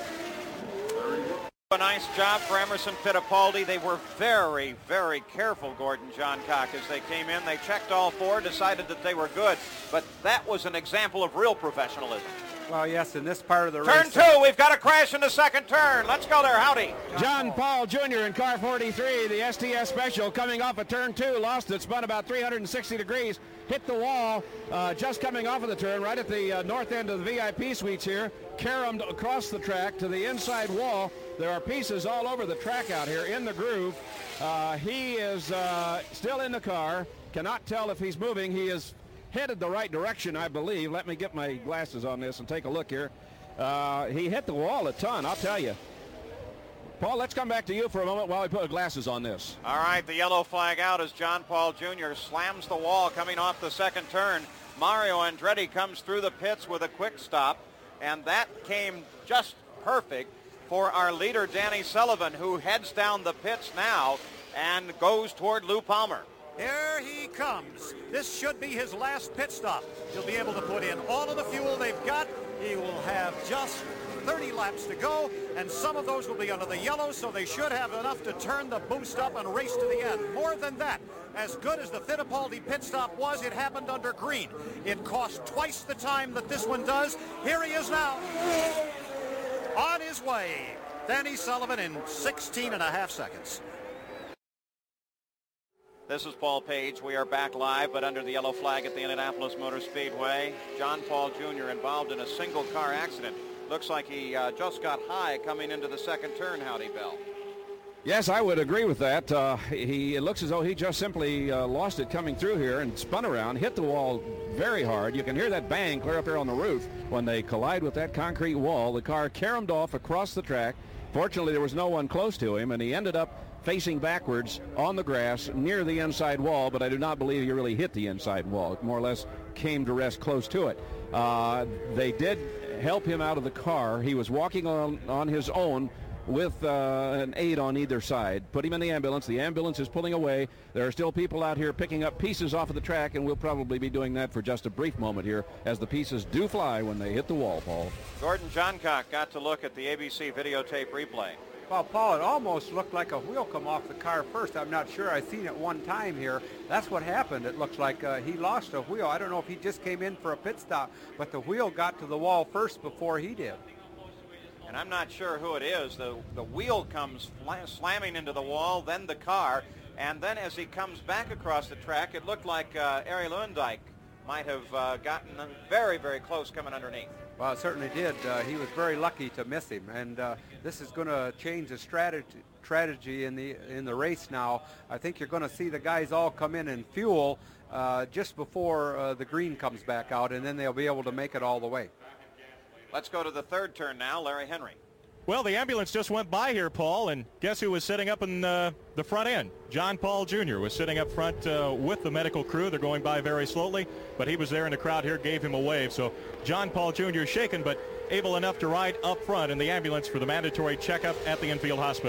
A nice job for Emerson Fittipaldi. They were very, very careful, Gordon Johncock, as they came in. They checked all four, decided that they were good, but that was an example of real professionalism.
Well, yes, in this part of the
race. Turn 2, we've got a crash in the second turn. Let's go there. Howdy.
John Paul Jr. in car 43, the STS Special, coming off of turn 2, lost it, spun about 360 degrees, hit the wall just coming off of the turn, right at the north end of the VIP suites here, caromed across the track to the inside wall. There are pieces all over the track out here in the groove. He is still in the car, cannot tell if he's moving. He is headed the right direction, I believe. Let me get my glasses on this and take a look here. He hit the wall a ton, I'll tell you. Paul, let's come back to you for a moment while we put glasses on this.
All right, the yellow flag out as John Paul Jr. slams the wall coming off the second turn. Mario Andretti comes through the pits with a quick stop, and that came just perfect for our leader, Danny Sullivan, who heads down the pits now and goes toward Lou Palmer.
Here he comes. This should be his last pit stop. He'll be able to put in all of the fuel they've got. He will have just 30 laps to go, and some of those will be under the yellow, so they should have enough to turn the boost up and race to the end. More than that, as good as the Fittipaldi pit stop was, it happened under green. It cost twice the time that this one does. Here he is now, on his way. Danny Sullivan in 16 and a half seconds.
This is Paul Page. We are back live, but under the yellow flag at the Indianapolis Motor Speedway. John Paul Jr. involved in a single car accident. Looks like he just got high coming into the second turn, Howdy Bell.
Yes, I would agree with that. It looks as though he just simply lost it coming through here and spun around, hit the wall very hard. You can hear that bang clear up here on the roof. When they collide with that concrete wall, the car caromed off across the track. Fortunately, there was no one close to him, and he ended up facing backwards on the grass near the inside wall, but I do not believe he really hit the inside wall. It more or less came to rest close to it. They did help him out of the car. He was walking on his own with an aide on either side. Put him in the ambulance. The ambulance is pulling away. There are still people out here picking up pieces off of the track, and we'll probably be doing that for just a brief moment here as the pieces do fly when they hit the wall, Paul.
Gordon Johncock got to look at the ABC videotape replay.
Well, Paul, it almost looked like a wheel come off the car first. I'm not sure. I've seen it one time here. That's what happened. It looks like he lost a wheel. I don't know if he just came in for a pit stop, but the wheel got to the wall first before he did.
And I'm not sure who it is. The wheel comes slamming into the wall, then the car, and then as he comes back across the track, it looked like Arie Luyendyk might have gotten very, very close coming underneath.
Well, it certainly did. He was very lucky to miss him, and this is going to change the strategy in the race now. I think you're going to see the guys all come in and fuel just before the green comes back out, and then they'll be able to make it all the way.
Let's go to the third turn now. Larry Henry.
Well, the ambulance just went by here, Paul, and guess who was sitting up in the front end? John Paul Jr. was sitting up front with the medical crew. They're going by very slowly, but he was there in the crowd here, gave him a wave. So John Paul Jr. shaken, but able enough to ride up front in the ambulance for the mandatory checkup at the infield hospital.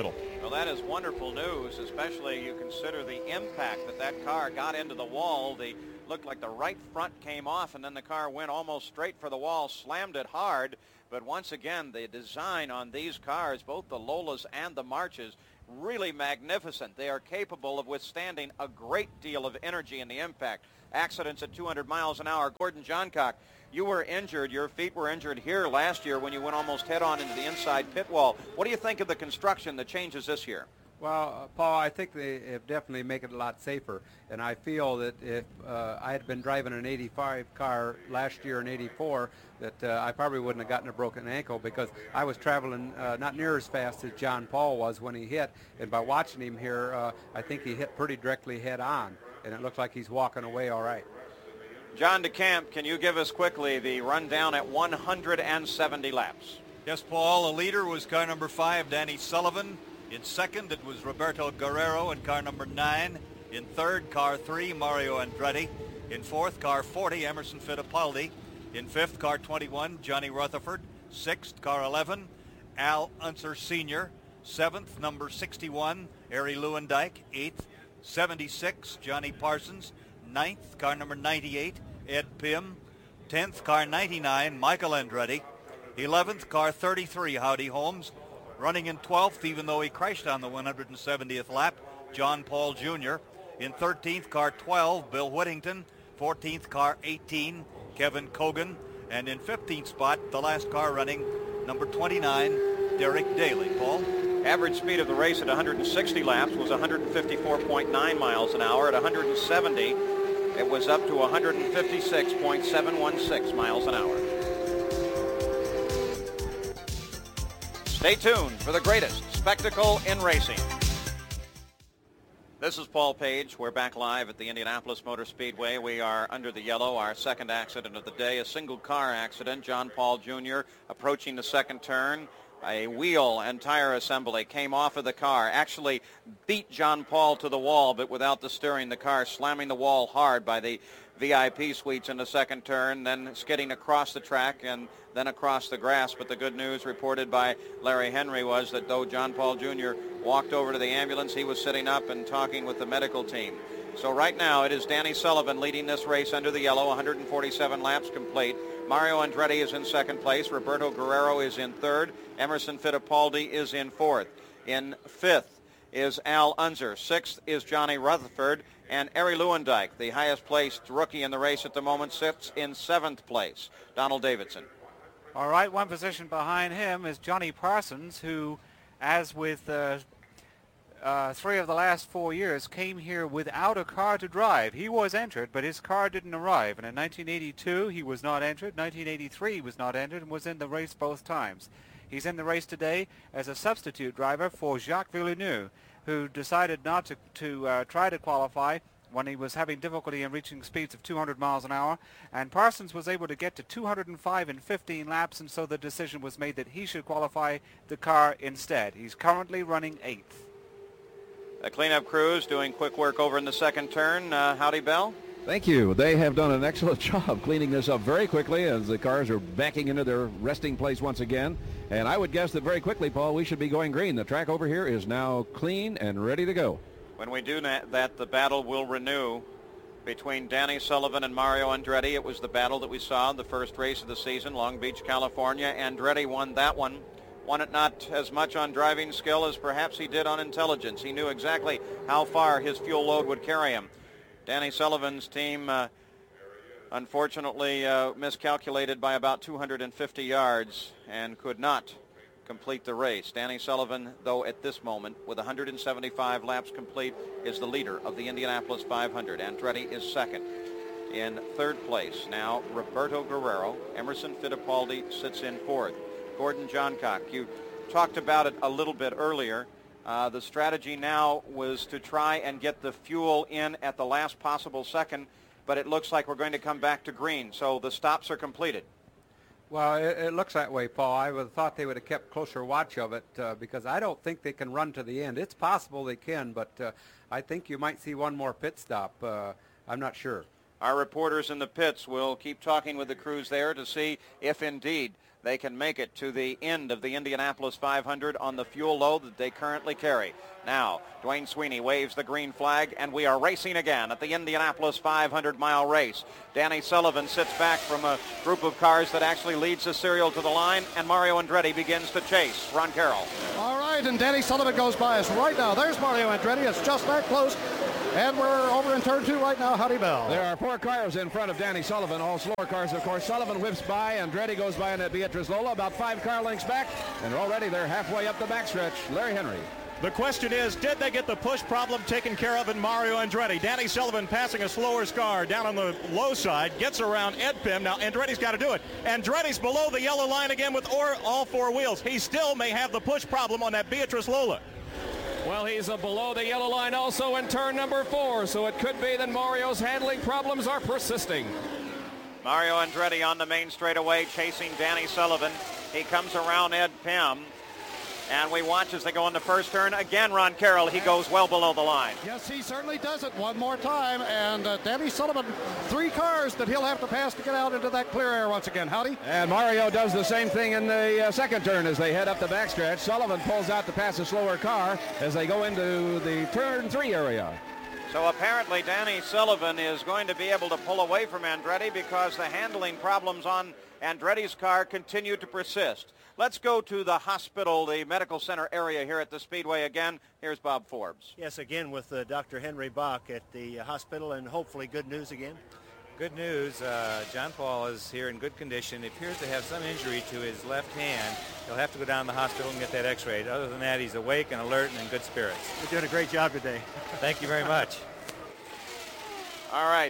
Well, that is wonderful news, especially you consider the impact that car got into the wall. Looked like the right front came off, and then the car went almost straight for the wall, slammed it hard. But once again, the design on these cars, both the Lolas and the Marches, really magnificent. They are capable of withstanding a great deal of energy in the impact. Accidents at 200 miles an hour. Gordon Johncock, you were injured. Your feet were injured here last year when you went almost head-on into the inside pit wall. What do you think of the construction, the changes this year?
Well, Paul, I think they have definitely make it a lot safer, and I feel that if I had been driving an 85 car last year in 84, that I probably wouldn't have gotten a broken ankle, because I was traveling not near as fast as John Paul was when he hit, and by watching him here, I think he hit pretty directly head on, and it looks like he's walking away all right.
John DeCamp, can you give us quickly the rundown at 170 laps?
Yes, Paul. The leader was car number 5, Danny Sullivan. In second, it was Roberto Guerrero in car number 9. In third, car 3, Mario Andretti. In fourth, car 40, Emerson Fittipaldi. In fifth, car 21, Johnny Rutherford. Sixth, car 11, Al Unser Sr. Seventh, number 61, Ari Lewandijk. Eighth, 76, Johnny Parsons. Ninth, car number 98, Ed Pym. 10th, car 99, Michael Andretti. 11th, car 33, Howdy Holmes. Running in 12th, even though he crashed on the 170th lap, John Paul Jr. In 13th, car 12, Bill Whittington. 14th, car 18, Kevin Cogan. And in 15th spot, the last car running, number 29, Derek Daly. Paul?
Average speed of the race at 160 laps was 154.9 miles an hour. At 170, it was up to 156.716 miles an hour. Stay tuned for the greatest spectacle in racing. This is Paul Page. We're back live at the Indianapolis Motor Speedway. We are under the yellow, our second accident of the day, a single car accident. John Paul Jr. approaching the second turn. A wheel and tire assembly came off of the car, actually beat John Paul to the wall, but without the steering, the car slamming the wall hard by the VIP suites in the second turn, then skidding across the track and then across the grass. But the good news reported by Larry Henry was that though John Paul Jr. walked over to the ambulance, he was sitting up and talking with the medical team. So right now it is Danny Sullivan leading this race under the yellow, 147 laps complete. Mario Andretti is in second place. Roberto Guerrero is in third. Emerson Fittipaldi is in fourth. In fifth is Al Unser. Sixth is Johnny Rutherford. And Ari Lewandijk, the highest placed rookie in the race at the moment, sits in seventh place. Donald Davidson.
All right, one position behind him is Johnny Parsons, who, as with 3 of the last 4 years, came here without a car to drive. He was entered, but his car didn't arrive. And in 1982, he was not entered. 1983, he was not entered and was in the race both times. He's in the race today as a substitute driver for Jacques Villeneuve, who decided not to try to qualify when he was having difficulty in reaching speeds of 200 miles an hour. And Parsons was able to get to 205 in 15 laps, and so the decision was made that he should qualify the car instead. He's currently running 8th.
A cleanup crews doing quick work over in the second turn. Howdy, Bell.
Thank you. They have done an excellent job cleaning this up very quickly as the cars are backing into their resting place once again. And I would guess that very quickly, Paul, we should be going green. The track over here is now clean and ready to go.
When we do that, the battle will renew between Danny Sullivan and Mario Andretti. It was the battle that we saw in the first race of the season, Long Beach, California. Andretti won that one. Won it not as much on driving skill as perhaps he did on intelligence. He knew exactly how far his fuel load would carry him. Danny Sullivan's team, unfortunately, miscalculated by about 250 yards and could not complete the race. Danny Sullivan, though, at this moment, with 175 laps complete, is the leader of the Indianapolis 500. Andretti is second. In third place now, Roberto Guerrero. Emerson Fittipaldi sits in fourth. Gordon Johncock, you talked about it a little bit earlier. The strategy now was to try and get the fuel in at the last possible second, but it looks like we're going to come back to green, so the stops are completed.
Well, it looks that way, Paul. I would have thought they would have kept closer watch of it because I don't think they can run to the end. It's possible they can, but I think you might see one more pit stop. I'm not sure.
Our reporters in the pits will keep talking with the crews there to see if indeed they can make it to the end of the Indianapolis 500 on the fuel load that they currently carry. Now, Dwayne Sweeney waves the green flag, and we are racing again at the Indianapolis 500-mile race. Danny Sullivan sits back from a group of cars that actually leads the serial to the line, and Mario Andretti begins to chase. Ron Carroll.
All right, and Danny Sullivan goes by us right now. There's Mario Andretti. It's just that close. And we're over in turn 2 right now, Howdy Bell.
There are 4 cars in front of Danny Sullivan, all slower cars, of course. Sullivan whips by, Andretti goes by in that Beatrice Lola, about 5 car lengths back, and already they're halfway up the backstretch. Larry Henry.
The question is, did they get the push problem taken care of in Mario Andretti? Danny Sullivan passing a slower car down on the low side, gets around Ed Pim. Now Andretti's got to do it. Andretti's below the yellow line again with all 4 wheels. He still may have the push problem on that Beatrice Lola.
Well, he's below the yellow line also in turn number 4, so it could be that Mario's handling problems are persisting.
Mario Andretti on the main straightaway chasing Danny Sullivan. He comes around Ed Pim, and we watch as they go in the first turn. Again, Ron Carroll, he goes well below the line.
Yes, he certainly does it one more time, and Danny Sullivan, 3 cars that he'll have to pass to get out into that clear air once again. Howdy.
And Mario does the same thing in the second turn as they head up the backstretch. Sullivan pulls out to pass a slower car as they go into the turn 3 area.
So apparently Danny Sullivan is going to be able to pull away from Andretti because the handling problems on Andretti's car continue to persist. Let's go to the hospital, the medical center area here at the Speedway again. Here's Bob Forbes.
Yes, again with Dr. Henry Bach at the hospital, and hopefully good news again.
Good news. John Paul is here in good condition. He appears to have some injury to his left hand. He'll have to go down to the hospital and get that x-rayed. Other than that, he's awake and alert and in good spirits.
You're doing a great job today.
Thank you very much.
All right.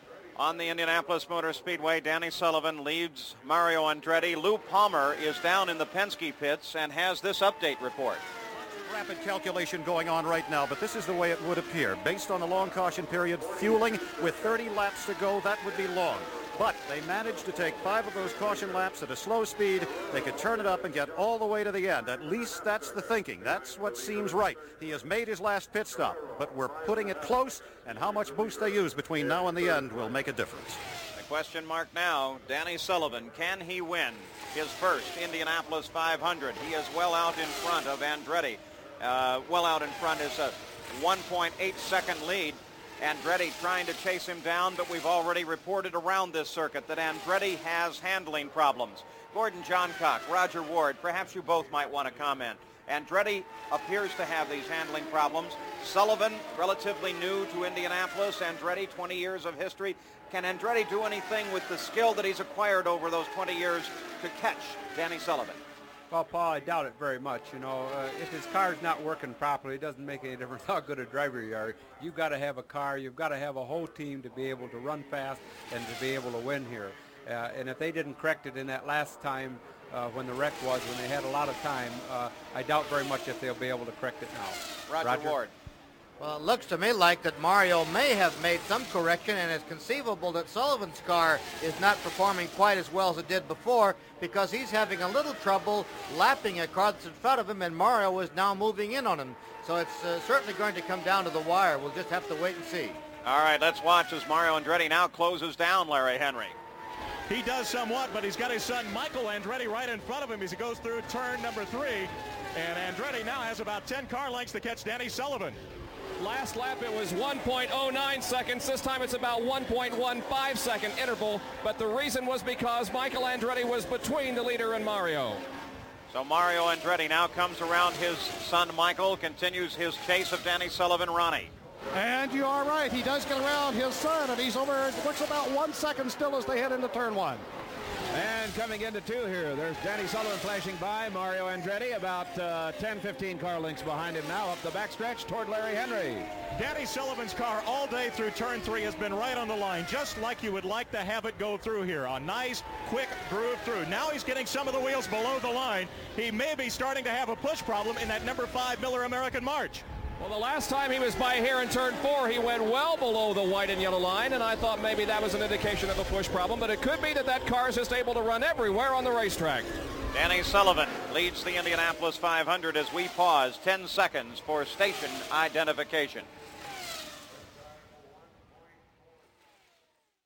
On the Indianapolis Motor Speedway, Danny Sullivan leads Mario Andretti. Lou Palmer is down in the Penske pits and has this update report.
Rapid calculation going on right now, but this is the way it would appear. Based on the long caution period, fueling with 30 laps to go, that would be long. But they managed to take 5 of those caution laps at a slow speed. They could turn it up and get all the way to the end. At least that's the thinking. That's what seems right. He has made his last pit stop, but we're putting it close, and how much boost they use between now and the end will make a difference.
The question mark now, Danny Sullivan, can he win his first Indianapolis 500? He is well out in front of Andretti. Well out in front is a 1.8 second lead. Andretti trying to chase him down, but we've already reported around this circuit that Andretti has handling problems. Gordon Johncock, Roger Ward, perhaps you both might want to comment. Andretti appears to have these handling problems. Sullivan, relatively new to Indianapolis. Andretti, 20 years of history. Can Andretti do anything with the skill that he's acquired over those 20 years to catch Danny Sullivan?
Well, Paul, I doubt it very much. You know, if his car's not working properly, it doesn't make any difference how good a driver you are. You've got to have a car. You've got to have a whole team to be able to run fast and to be able to win here. And if they didn't correct it in that last time when the wreck was, when they had a lot of time, I doubt very much if they'll be able to correct it now.
Roger Ward.
Well, it looks to me like that Mario may have made some correction, and it's conceivable that Sullivan's car is not performing quite as well as it did before because he's having a little trouble lapping a car that's in front of him, and Mario is now moving in on him. So it's certainly going to come down to the wire. We'll just have to wait and see.
All right, let's watch as Mario Andretti now closes down Larry Henry.
He does somewhat, but he's got his son Michael Andretti right in front of him as he goes through turn number 3. And Andretti now has about 10 car lengths to catch Danny Sullivan.
Last lap it was 1.09 seconds. This time it's about 1.15 second interval. But the reason was because Michael Andretti was between the leader and Mario.
So Mario Andretti now comes around his son Michael, continues his chase of Danny Sullivan. Ronnie.
And you are right. He does get around his son, and he's over, looks about 1 second still as they head into turn 1.
And coming into 2 here, there's Danny Sullivan flashing by Mario Andretti, about 10-15 car lengths behind him now up the backstretch toward Larry Henry.
Danny Sullivan's car all day through turn 3 has been right on the line, just like you would like to have it go through here. A nice, quick groove through. Now he's getting some of the wheels below the line. He may be starting to have a push problem in that number 5 Miller American March.
Well, the last time he was by here in turn 4, he went well below the white and yellow line, and I thought maybe that was an indication of a push problem, but it could be that car is just able to run everywhere on the racetrack.
Danny Sullivan leads the Indianapolis 500 as we pause 10 seconds for station identification.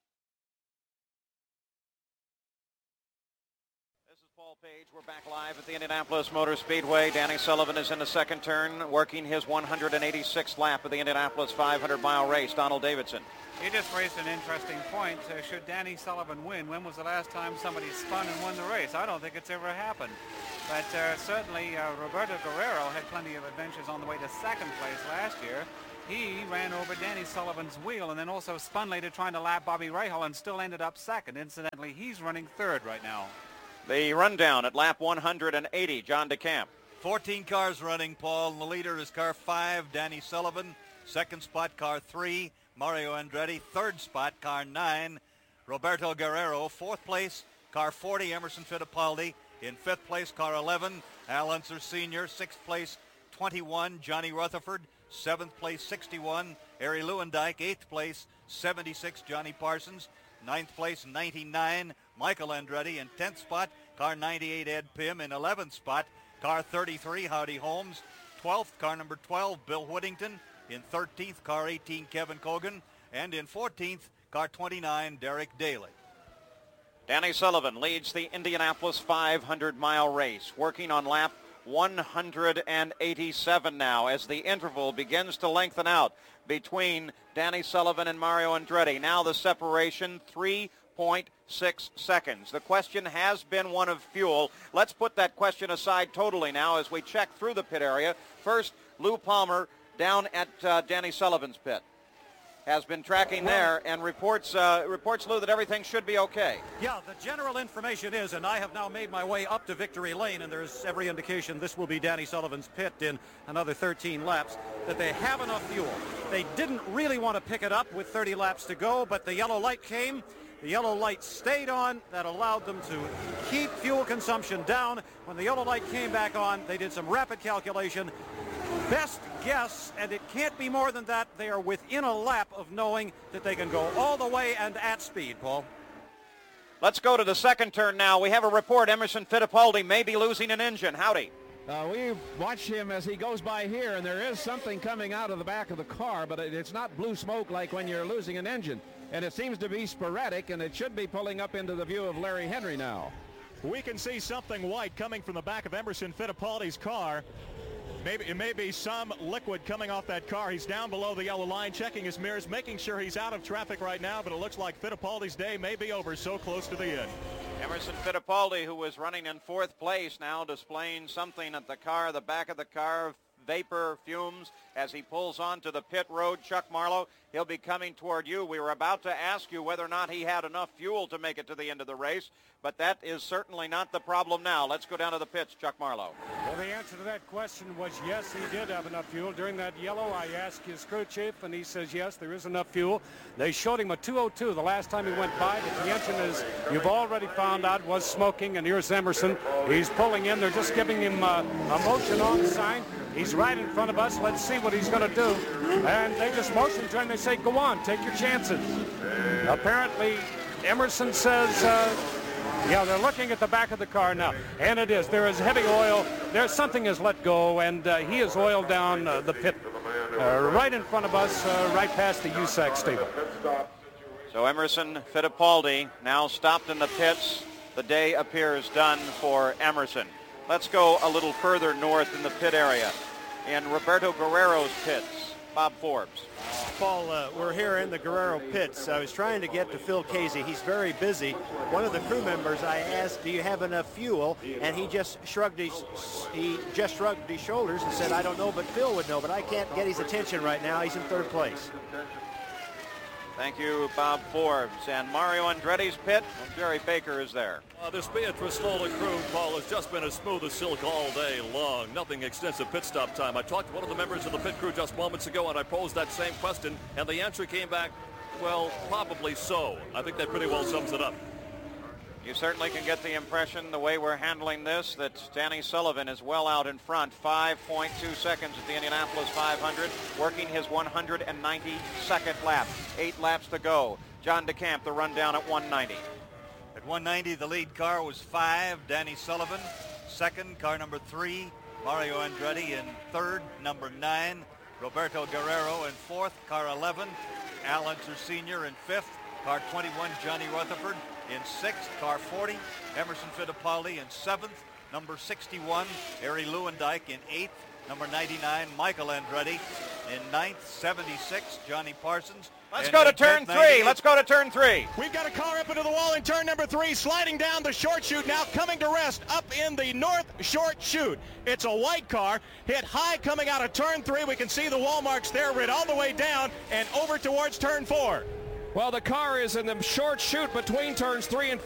Paul Page. We're back live at the Indianapolis Motor Speedway. Danny Sullivan is in the second turn, working his 186th lap of the Indianapolis 500-mile race. Donald Davidson.
You just raised an interesting point. Should Danny Sullivan win? When was the last time somebody spun and won the race? I don't think it's ever happened. But certainly Roberto Guerrero had plenty of adventures on the way to second place last year. He ran over Danny Sullivan's wheel and then also spun later trying to lap Bobby Rahal and still ended up second. Incidentally, he's running third right now.
The rundown at lap 180, John DeCamp.
14 cars running, Paul. The leader is car 5, Danny Sullivan. Second spot, car 3, Mario Andretti. Third spot, car 9, Roberto Guerrero. Fourth place, car 40, Emerson Fittipaldi. In fifth place, car 11, Al Unser Sr. Sixth place, 21, Johnny Rutherford. Seventh place, 61, Arie Luyendyk. Eighth place, 76, Johnny Parsons. Ninth place, 99, Michael Andretti. In 10th spot, car 98, Ed Pym. In 11th spot, car 33, Howdy Holmes. 12th, car number 12, Bill Whittington. In 13th, car 18, Kevin Cogan. And in 14th, car 29, Derek Daly.
Danny Sullivan leads the Indianapolis 500-mile race, working on lap 187 now as the interval begins to lengthen out between Danny Sullivan and Mario Andretti. Now the separation, 3.6 seconds. The question has been one of fuel. Let's put that question aside totally now as we check through the pit area. First, Lou Palmer down at Danny Sullivan's pit has been tracking there and reports, Lou, that everything should be okay.
Yeah, the general information is, and I have now made my way up to victory lane, and there's every indication this will be Danny Sullivan's pit in another 13 laps, that they have enough fuel. They didn't really want to pick it up with 30 laps to go, but the yellow light came. The yellow light stayed on. That allowed them to keep fuel consumption down. When the yellow light came back on, they did some rapid calculation. Best guess, and it can't be more than that, they are within a lap of knowing that they can go all the way and at speed, Paul.
Let's go to the second turn now. We have a report. Emerson Fittipaldi may be losing an engine. Howdy.
We watch him as he goes by here, and there is something coming out of the back of the car, but it's not blue smoke like when you're losing an engine. And it seems to be sporadic, and it should be pulling up into the view of Larry Henry now.
We can see something white coming from the back of Emerson Fittipaldi's car. It may be some liquid coming off that car. He's down below the yellow line, checking his mirrors, making sure he's out of traffic right now, but it looks like Fittipaldi's day may be over, so close to the end.
Emerson Fittipaldi, who was running in fourth place, now displaying something at the car, the back of the car, vapor fumes as he pulls onto the pit road. Chuck Marlowe, he'll be coming toward you. We were about to ask you whether or not he had enough fuel to make it to the end of the race, but that is certainly not the problem now. Let's go down to the pits, Chuck Marlowe.
Well, the answer to that question was yes, he did have enough fuel. During that yellow, I asked his crew chief, and he says yes, there is enough fuel. They showed him a 202 the last time he went by, but the engine, as you've already found out, was smoking, and here's Emerson. He's pulling in. They're just giving him a motion on sign. He's right in front of us. Let's see what he's going to do. And they just motion to him. They say, go on, take your chances. Apparently, Emerson says, yeah, they're looking at the back of the car now. And it is. There is heavy oil. There's something has let go, and he has oiled down the pit right in front of us, right past the USAC stable.
So Emerson Fittipaldi now stopped in the pits. The day appears done for Emerson. Let's go a little further north in the pit area. In Roberto Guerrero's pits, Bob Forbes.
Paul, we're here in the Guerrero pits. I was trying to get to Phil Casey. He's very busy. One of the crew members, I asked, do you have enough fuel? And he just shrugged his shoulders and said, I don't know, but Phil would know. But I can't get his attention right now. He's in third place.
Thank you, Bob Forbes. And Mario Andretti's pit, Jerry Baker is there.
This Beatrice Lola crew, Paul, has just been as smooth as silk all day long. Nothing extensive pit stop time. I talked to one of the members of the pit crew just moments ago, and I posed that same question, and the answer came back, well, probably so. I think that pretty well sums it up.
You certainly can get the impression, the way we're handling this, that Danny Sullivan is well out in front. 5.2 seconds at the Indianapolis 500, working his 192nd lap. 8 laps to go. John DeCamp, the rundown at 190.
At 190, the lead car was 5, Danny Sullivan. Second, car number 3, Mario Andretti. In third, number 9, Roberto Guerrero. In fourth, car 11, Al Unser Sr. In fifth, car 21, Johnny Rutherford. In 6th, car 40, Emerson Fittipaldi. In 7th, number 61, Harry Lewandike. In 8th, number 99, Michael Andretti. In 9th, 76, Johnny Parsons.
Let's go to turn 3. Let's go to turn 3.
We've got a car up into the wall in turn number 3, sliding down the short chute, now coming to rest up in the north short chute. It's a white car, hit high coming out of turn 3. We can see the wall marks there, rid all the way down and over towards turn 4.
Well, the car is in the short chute between turns 3 and